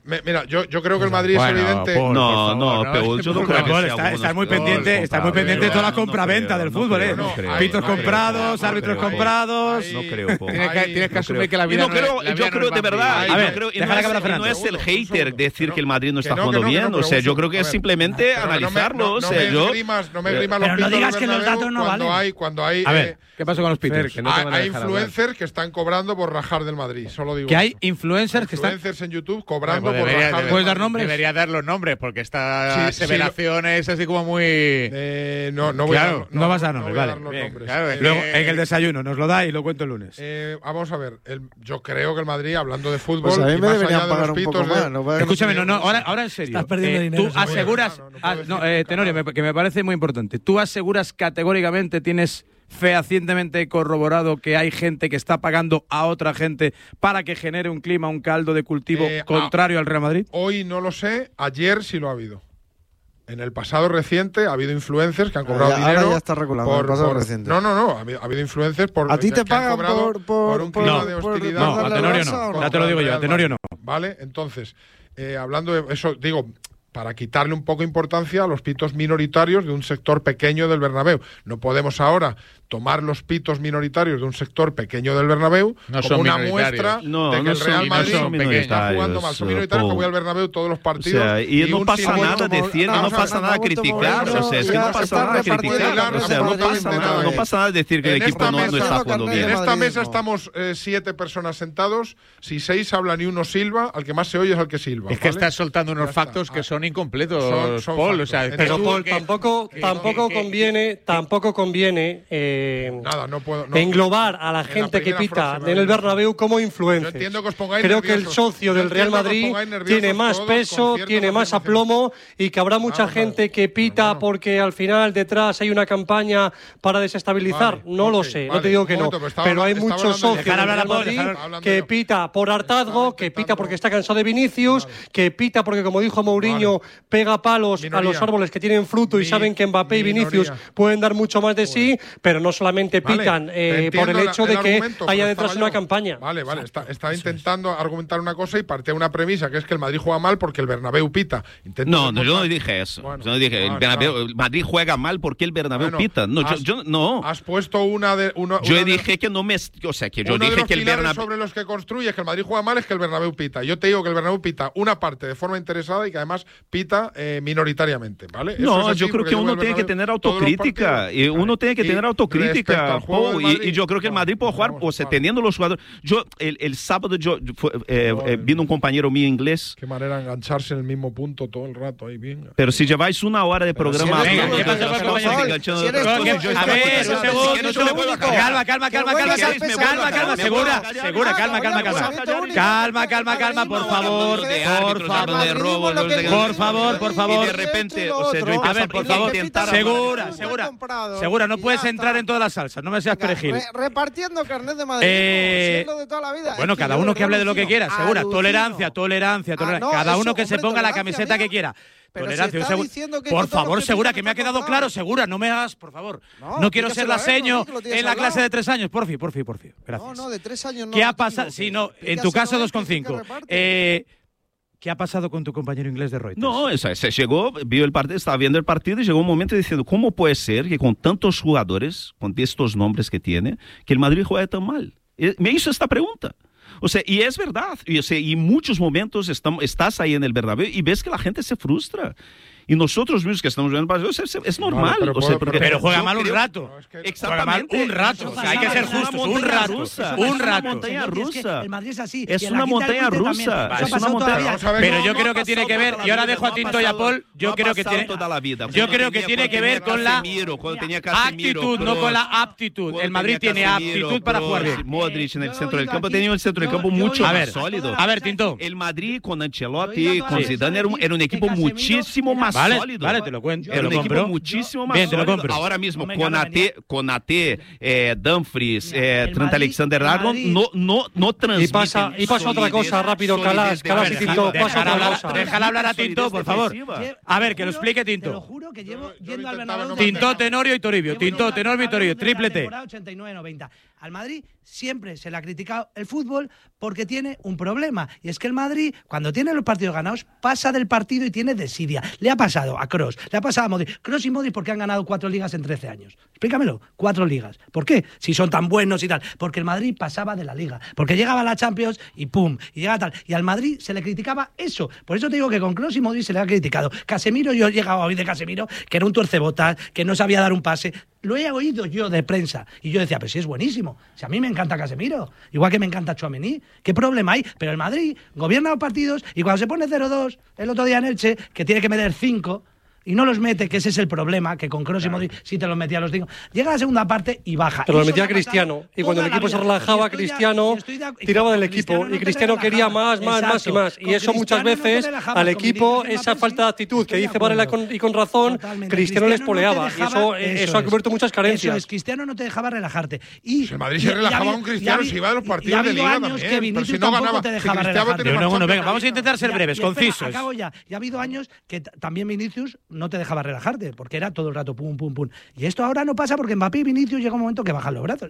Mira, yo, yo creo que el Madrid bueno, es evidente. Paul, no, favor, no, no, pero yo no creo que está, está muy pendiente, está muy pendiente de toda la compra-venta del fútbol, ¿eh? Pitos comprados, árbitros comprados. No creo, Paul. Tienes que, tienes que asumir que la vida no creo, no, yo creo de verdad, a ver, creo, y no, es, no es el hater decir que el Madrid no está jugando bien, o sea, yo creo que es simplemente analizarlo, o sea, yo no me rimas los pitos. No digas que los datos no valen. Cuando hay A ver, ¿qué pasó con los pitos? Hay influencers que están cobrando por rajar del Madrid, solo digo. Que hay influencers que están influencers en YouTube cobrando por rajar. ¿Puedes dar nombres? Debería dar los nombres, porque esta aseveración es así como muy. Eh, no, no voy claro, a dar, no, no vas a dar nombres, no vale. Dar los Bien, nombres. Claro, eh, Luego, en el desayuno nos lo da y lo cuento el lunes. Eh, vamos a ver, el, yo creo que el Madrid, hablando de fútbol, pues a mí me deberían pagar de un poco más. No Escúchame, no, no, ahora, ahora en serio. Estás perdiendo eh, dinero. Tú aseguras. No, no, no, no eh, Tenorio, me, que me parece muy importante. Tú aseguras categóricamente, tienes fehacientemente corroborado que hay gente que está pagando a otra gente para que genere un clima, un caldo de cultivo eh, contrario a, al Real Madrid. Hoy no lo sé, ayer sí lo ha habido. En el pasado reciente ha habido influencers que han cobrado ya, dinero. Ahora ya está regulado. Por, el pasado por, reciente. No, no, no. Ha habido, ha habido influencers por. ¿A ti te pagan por, por, por un clima no, de hostilidad? No, a Tenorio no. Ya te lo digo yo, a Tenorio no. Vale, entonces, eh, hablando de eso, digo. Para quitarle un poco de importancia a los pitos minoritarios de un sector pequeño del Bernabéu. No podemos ahora tomar los pitos minoritarios de un sector pequeño del Bernabéu no como una muestra no, de que no el Real son, Madrid no está jugando mal. Son minoritarios que voy al Bernabéu todos los partidos. O sea, y, y no pasa nada decir, no, no pasa nada criticar, o sea, es que no pasa nada criticar, o sea, no pasa nada, no pasa nada decir que el equipo no está jugando bien. En esta mesa estamos siete personas sentados, si seis hablan y uno silba, al que más se oye es al que silba. Es que estás soltando unos factos que son incompletos. Son, son Paul, o sea, pero Paul, que, tampoco, que, tampoco que, conviene, que, tampoco conviene eh, nada, no puedo, no, englobar a la gente la que pita en el Bernabéu como influencers. Que os Creo nerviosos. que el socio del Real Madrid tiene más peso, tiene más aplomo y que habrá mucha claro, gente que pita no, no. porque al final detrás hay una campaña para desestabilizar. Vale, no okay, lo sé, vale, no te digo que momento, no, pero, pero hay muchos socios del Real Madrid que pita por hartazgo, que pita porque está cansado de Vinicius, que pita porque, como dijo Mourinho, pega palos a los árboles que tienen fruto y saben que Mbappé y Vinicius pueden dar mucho más de sí, pero no solamente pitan eh, por el hecho de que haya detrás una campaña. Vale, vale, está, está intentando argumentar una cosa y parte de una premisa, que es que el Madrid juega mal porque el Bernabéu pita. Intento no, no, yo no dije eso. Bueno, yo no dije, bueno, el, Bernabéu, claro. el Madrid juega mal porque el Bernabéu bueno, pita. No, has, yo, yo, no. Has puesto una de... Una, yo una dije de, que no me... O sea, que yo uno dije de los que el Bernabéu... sobre los que construyes que el Madrid juega mal es que el Bernabéu pita. Yo te digo que el Bernabéu pita una parte de forma interesada y que además pita eh, minoritariamente, ¿vale? Eso no, es yo creo que uno tiene que tener autocrítica. Y uno tiene que tener autocrítica. Oh, y, y yo creo que el Madrid puede jugar, o sea, teniendo los jugadores... Yo, el, el sábado, yo fue, eh, eh, vino un compañero mío inglés... Qué manera de engancharse en el mismo punto todo el rato ahí, venga. Pero si lleváis una hora de programa... Venga, ¿qué pasa con el compañero? A ver, un segundo. Calma, calma, calma, calma. Calma, calma, segura, segura, calma, calma, calma. Calma, calma, calma, por favor. Por favor, por favor, por favor. Y de repente, o sea, a ver, por favor, segura, segura. Segura, no puedes entrar en todas las salsas, no me seas perejil. Repartiendo carnet de Madrid, eh, de toda la vida. Bueno, cada uno que hable de lo que quiera, segura. Tolerancia, tolerancia, tolerancia. Cada uno que se ponga la camiseta que quiera. Tolerancia, si que por favor, Segura, que me ha quedado claro, Segura, no me hagas, por favor. No, no quiero ser la seño en la clase de tres años, porfi, porfi, porfi. Gracias. No, no, de tres años no. ¿Qué ha pasado? Sí, no, en tu caso dos coma cinco. Eh, ¿Qué ha pasado con tu compañero inglés de Reuters? No, o sea, se llegó, vio el partido, estaba viendo el partido y llegó un momento diciendo, ¿cómo puede ser que con tantos jugadores, con estos nombres que tiene, que el Madrid juegue tan mal? Me hizo esta pregunta. O sea, y es verdad, y, o sea, y en muchos momentos estamos, estás ahí en el Bernabéu y ves que la gente se frustra. Y nosotros mismos que estamos viendo el partido, es, es normal. Vale, pero, o sea, pero, pero juega mal un rato. No, es que exactamente. Un rato. O sea, hay que ser justos. Un rato. Rusa. Un rato. Es una montaña rusa. El Madrid es así. Es una montaña rusa. Es una montaña. Pero yo creo que tiene que ver, y ahora dejo a Tinto y a Paul, yo creo que tiene Yo creo que tiene que ver con la actitud, no con la aptitud. El Madrid tiene aptitud para jugar bien. Modric en el centro del campo, tenía el centro del campo mucho más sólido. A ver, Tinto. El Madrid con Ancelotti, con Zidane, era un equipo muchísimo más vale, sólido. Vale, te lo cuento. Era te un lo equipo compro. muchísimo más Bien, te lo sólido. compro. Ahora mismo, No, Konate, Konate eh, Dumfries, eh, Trent Madrid, Alexander-Arnold Madrid. no, no, no transmiten Y pasa, y pasa otra cosa, rápido, Calas, Calas y Tinto, pasa otra cosa. Déjala hablar a Tinto, por favor. A ver, que lo explique Te lo Tinto. juro que llevo yendo al Bernabéu. Tinto, Tenorio y Toribio. Tinto, Tenorio y Toribio. Triplete. ochenta y nueve noventa. Al Madrid siempre se le ha criticado el fútbol porque tiene un problema. Y es que el Madrid, cuando tiene los partidos ganados, pasa del partido y tiene desidia. Le ha pasado a Kroos, le ha pasado a Modric. Kroos y Modric porque han ganado cuatro ligas en trece años. Explícamelo, cuatro ligas. ¿Por qué? Si son tan buenos y tal. Porque el Madrid pasaba de la liga. Porque llegaba a la Champions y pum, y llegaba tal. Y al Madrid se le criticaba eso. Por eso te digo que con Kroos y Modric se le ha criticado. Casemiro, yo he llegado a oír de Casemiro que era un tuercebotas, que no sabía dar un pase. Lo he oído yo de prensa. Y yo decía, pero si es buenísimo. Si a mí me encanta Casemiro. Igual que me encanta Tchouaméni. ¿Qué problema hay? Pero el Madrid gobierna los partidos y cuando se pone cero dos, el otro día en Elche, que tiene que meter cinco, y no los mete, que ese es el problema, que con Kroos claro. y Modric sí te los metía a los cinco. Llega a la segunda parte y baja. Pero lo metía Cristiano. Y cuando el equipo se relajaba, Cristiano tiraba del equipo. Y Cristiano quería más, más, más y más. Y eso muchas veces al equipo, esa falta de actitud que dice Varela y con razón, Cristiano les poleaba. Y eso eso ha cubierto muchas carencias. Eso es, Cristiano no te dejaba relajarte. Y el Madrid se relajaba con Cristiano si iba a los partidos de Liga también. Pero si no ganaba, te dejaba relajarte. Vamos a intentar ser breves, concisos. Acabo ya. Y ha habido años que también Vinicius no te dejaba relajarte, porque era todo el rato pum, pum, pum. Y esto ahora no pasa porque Mbappé y Vinicius llega un momento que bajan los brazos.